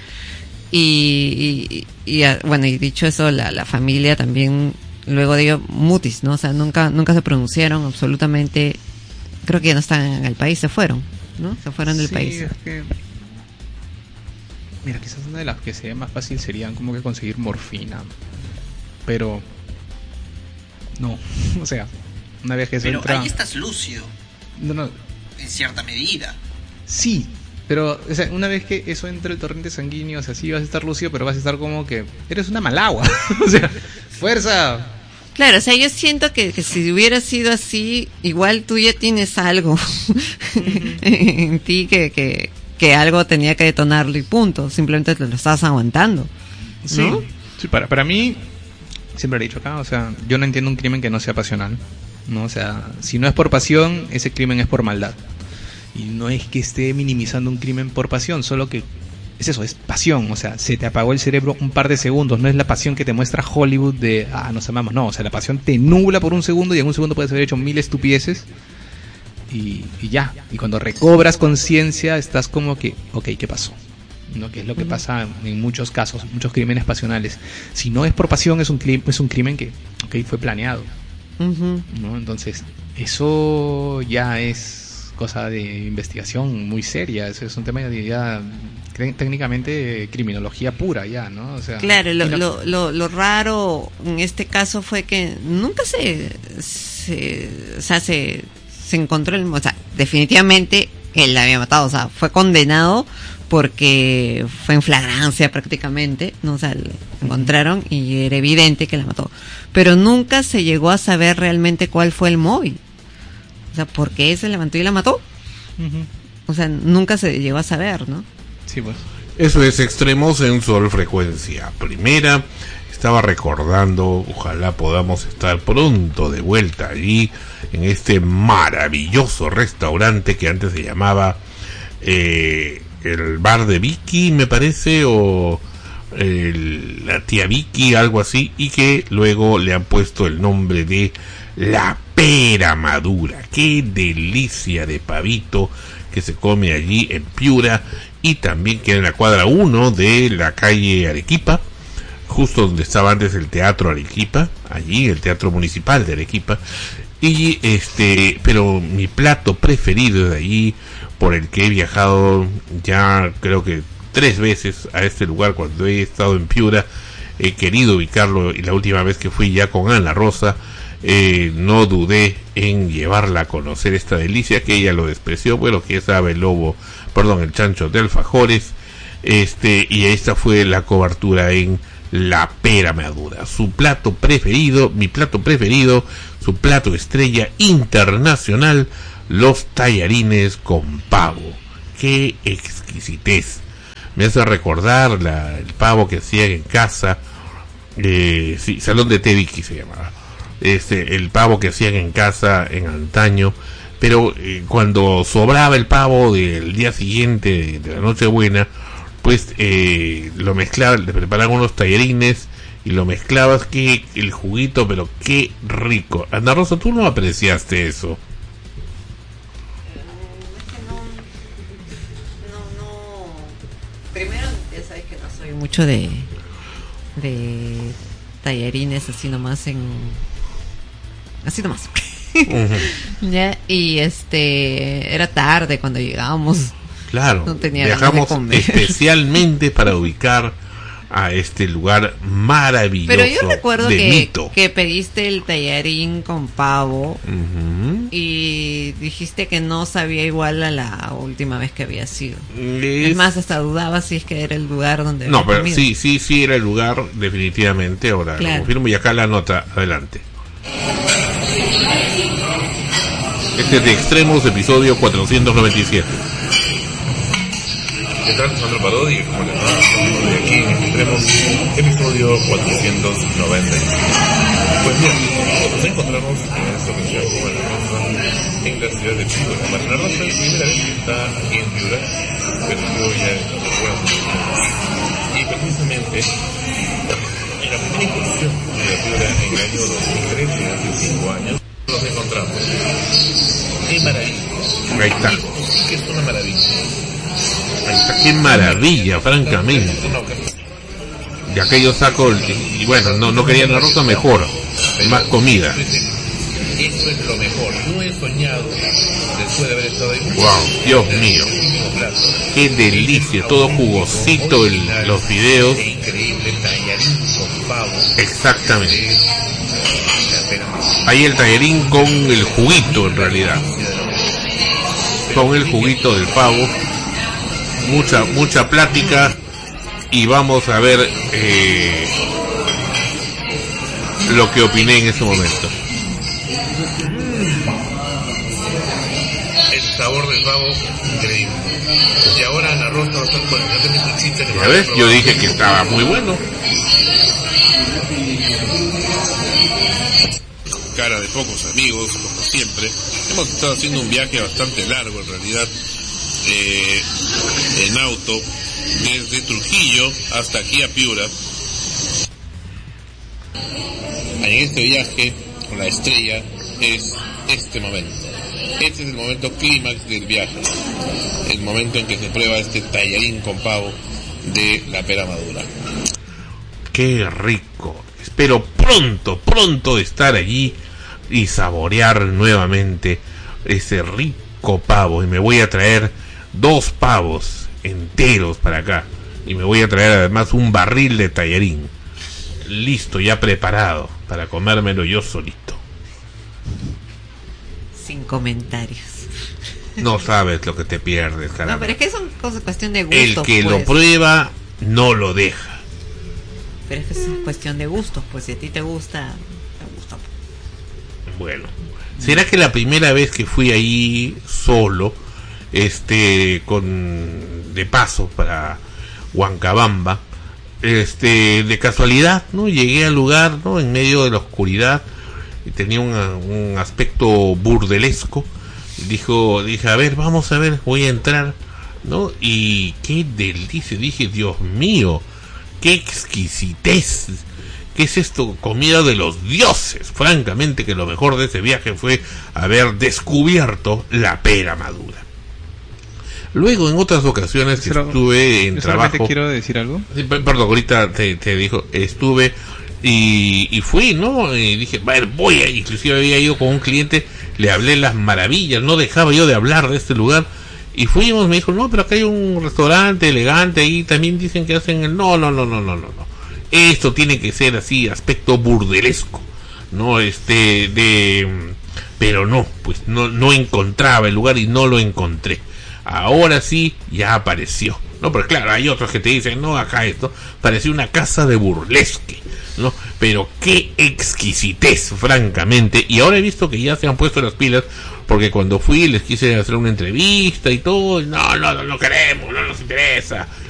Speaker 3: Y bueno, y dicho eso, la familia también luego dio mutis, ¿no? O sea, nunca se pronunciaron absolutamente. Creo que ya no están en el país, se fueron, ¿no? Se fueron del país.
Speaker 2: Es que... Mira, quizás una de las que sería más fácil serían como que conseguir morfina. Pero... no, o sea, una vez que eso
Speaker 5: Pero
Speaker 2: entra...
Speaker 5: ahí estás lúcido.
Speaker 2: No.
Speaker 5: En cierta medida.
Speaker 2: Sí, pero o sea, una vez que eso entra el torrente sanguíneo, o sea, sí vas a estar lúcido, pero vas a estar como que... eres una malagua. O sea, fuerza...
Speaker 3: Claro, o sea, yo siento que si hubiera sido así, igual tú ya tienes algo en ti que algo tenía que detonarlo y punto. Simplemente te lo estabas aguantando, ¿no?
Speaker 2: Sí, para mí, siempre he dicho acá, o sea, yo no entiendo un crimen que no sea pasional, ¿no? O sea, si no es por pasión, ese crimen es por maldad. Y no es que esté minimizando un crimen por pasión, solo que es eso, es pasión. O sea, se te apagó el cerebro un par de segundos. No es la pasión que te muestra Hollywood de, nos amamos. No, o sea, la pasión te nubla por un segundo y en un segundo puedes haber hecho 1000 estupideces. Y ya, y cuando recobras conciencia estás como que, ok, ¿qué pasó? ¿No? Que es lo que pasa en muchos casos, muchos crímenes pasionales. Si no es por pasión, es un crimen que, fue planeado, ¿no? Entonces, eso ya es cosa de investigación muy seria. Eso es un tema de ya técnicamente criminología pura ya, ¿no? O sea,
Speaker 3: claro, lo raro en este caso fue que nunca se encontró o sea, definitivamente él la había matado, o sea, fue condenado porque fue en flagrancia prácticamente, ¿no? O sea, lo encontraron y era evidente que la mató, pero nunca se llegó a saber realmente cuál fue el móvil, o sea, por qué se levantó y la mató. O sea, nunca se llegó a saber, ¿no?
Speaker 2: Sí, pues.
Speaker 1: Eso es Extremos en Sol Frecuencia Primera. Estaba recordando, ojalá podamos estar pronto de vuelta allí, en este maravilloso restaurante que antes se llamaba el bar de Vicky, me parece, o la tía Vicky, algo así, y que luego le han puesto el nombre de La Pera Madura. Qué delicia de pavito que se come allí en Piura, y también queda en la cuadra 1 de la calle Arequipa. justo donde estaba antes el Teatro Arequipa, allí el Teatro Municipal de Arequipa, y pero mi plato preferido de allí, por el que he viajado ya creo que 3 veces a este lugar cuando he estado en Piura, he querido ubicarlo, y la última vez que fui ya con Ana Rosa, no dudé en llevarla a conocer esta delicia que ella lo despreció, bueno, que es el chancho de alfajores, y esta fue la cobertura en la pera madura, su plato preferido, mi plato preferido, su plato estrella internacional, los tallarines con pavo. ¡Qué exquisitez! Me hace recordar el pavo que hacían en casa, sí, Salón de Té Vicky se llamaba, el pavo que hacían en casa en antaño, pero cuando sobraba el pavo del día siguiente de la Nochebuena, pues lo mezclaban, le preparaban unos tallarines y lo mezclabas, que el juguito, pero qué rico. Ana Rosa, ¿tú no apreciaste eso?
Speaker 3: Primero, ya sabes que no soy mucho de tallarines así nomás así nomás.
Speaker 1: Uh-huh.
Speaker 3: Ya, y era tarde cuando llegábamos.
Speaker 1: Claro,
Speaker 3: no tenía
Speaker 1: viajamos
Speaker 3: ganas de comer.
Speaker 1: especialmente para ubicar a este lugar maravilloso.
Speaker 3: Pero yo recuerdo
Speaker 1: de Mito.
Speaker 3: que pediste el tallarín con pavo,
Speaker 1: Uh-huh.
Speaker 3: y dijiste que no sabía igual a la última vez que había sido. Es más, hasta dudaba si es que era el lugar donde
Speaker 1: No,
Speaker 3: había
Speaker 1: pero
Speaker 3: comido.
Speaker 1: sí era el lugar, definitivamente. Ahora
Speaker 3: Claro.
Speaker 1: lo confirmo, y acá la nota, adelante. Este es de Extremos, episodio 497. ¿Qué tal? Sandro Parodi, ¿cómo le va? Estamos de aquí en Extremos, episodio 490. Pues bien, nos encontramos en esta ocasión con Ana Rosa en la ciudad de Piura. Ana Rosa es la primera vez que está aquí en Piura, pero yo ya lo recuerdo. Y precisamente en la primera incursión de Piura en el año 2013, hace 5 años, nos encontramos. ¡Qué maravilla! Ahí está. Sí que es una maravilla. Ahí está, qué maravilla, francamente. De aquellos sacos, y bueno, no querían la rosa, mejor, más comida. Esto es lo mejor. Yo he soñado, después de haber estado ahí. Wow, Dios mío. Qué delicia, todo jugosito los fideos. Increíble tallarín con pavo. Exactamente. Ahí el tallarín con el juguito, en realidad. Con el juguito del pavo. Mucha plática, y vamos a ver lo que opiné en ese momento. El sabor del pavo, increíble. Y ahora Ana Rosa va a estar con el chiste. ¿Ya ves? Yo dije que estaba muy bueno. Cara de pocos amigos, como siempre. Hemos estado haciendo un viaje bastante largo, en realidad. En auto desde Trujillo hasta aquí a Piura. En este viaje la estrella es este momento. Este es el momento clímax del viaje, el momento en que se prueba este tallarín con pavo de la pera madura. Qué rico. Espero pronto estar allí y saborear nuevamente ese rico pavo, y me voy a traer 2 pavos enteros para acá, y me voy a traer además un barril de tallarín listo, ya preparado para comérmelo yo solito.
Speaker 3: Sin comentarios.
Speaker 1: No sabes lo que te pierdes, caramba.
Speaker 3: No, pero es que son cuestión de gustos.
Speaker 1: El que
Speaker 3: pues
Speaker 1: lo prueba no lo deja.
Speaker 3: Pero es que es cuestión de gustos, pues si a ti te gusta, te gusta.
Speaker 1: Bueno, ¿será que la primera vez que fui ahí solo, de paso para Huancabamba, de casualidad, ¿no? Llegué al lugar, ¿no? En medio de la oscuridad, y tenía un aspecto burdelesco. Dije, a ver, vamos a ver, voy a entrar, ¿no? Y qué delicia, dije, Dios mío, qué exquisitez. ¿Qué es esto? Comida de los dioses. Francamente que lo mejor de ese viaje fue haber descubierto la pera madura. Luego, en otras ocasiones que estuve en
Speaker 2: yo
Speaker 1: trabajo...
Speaker 2: solamente quiero decir algo.
Speaker 1: Sí, perdón, ahorita te dijo, estuve y fui, ¿no? Y dije, bueno, voy a... Inclusive había ido con un cliente, le hablé las maravillas, no dejaba yo de hablar de este lugar. Y fuimos, me dijo, no, pero acá hay un restaurante elegante ahí, también dicen que hacen el... No. Esto tiene que ser así, aspecto burdelesco, ¿no? Pero no, pues no encontraba el lugar y no lo encontré. Ahora sí, ya apareció, ¿no? Pero claro, hay otros que te dicen, no, acá esto parecía una casa de burlesque, ¿no? Pero qué exquisitez, francamente. Y ahora he visto que ya se han puesto las pilas, porque cuando fui les quise hacer una entrevista y todo, no queremos, no nos interesa.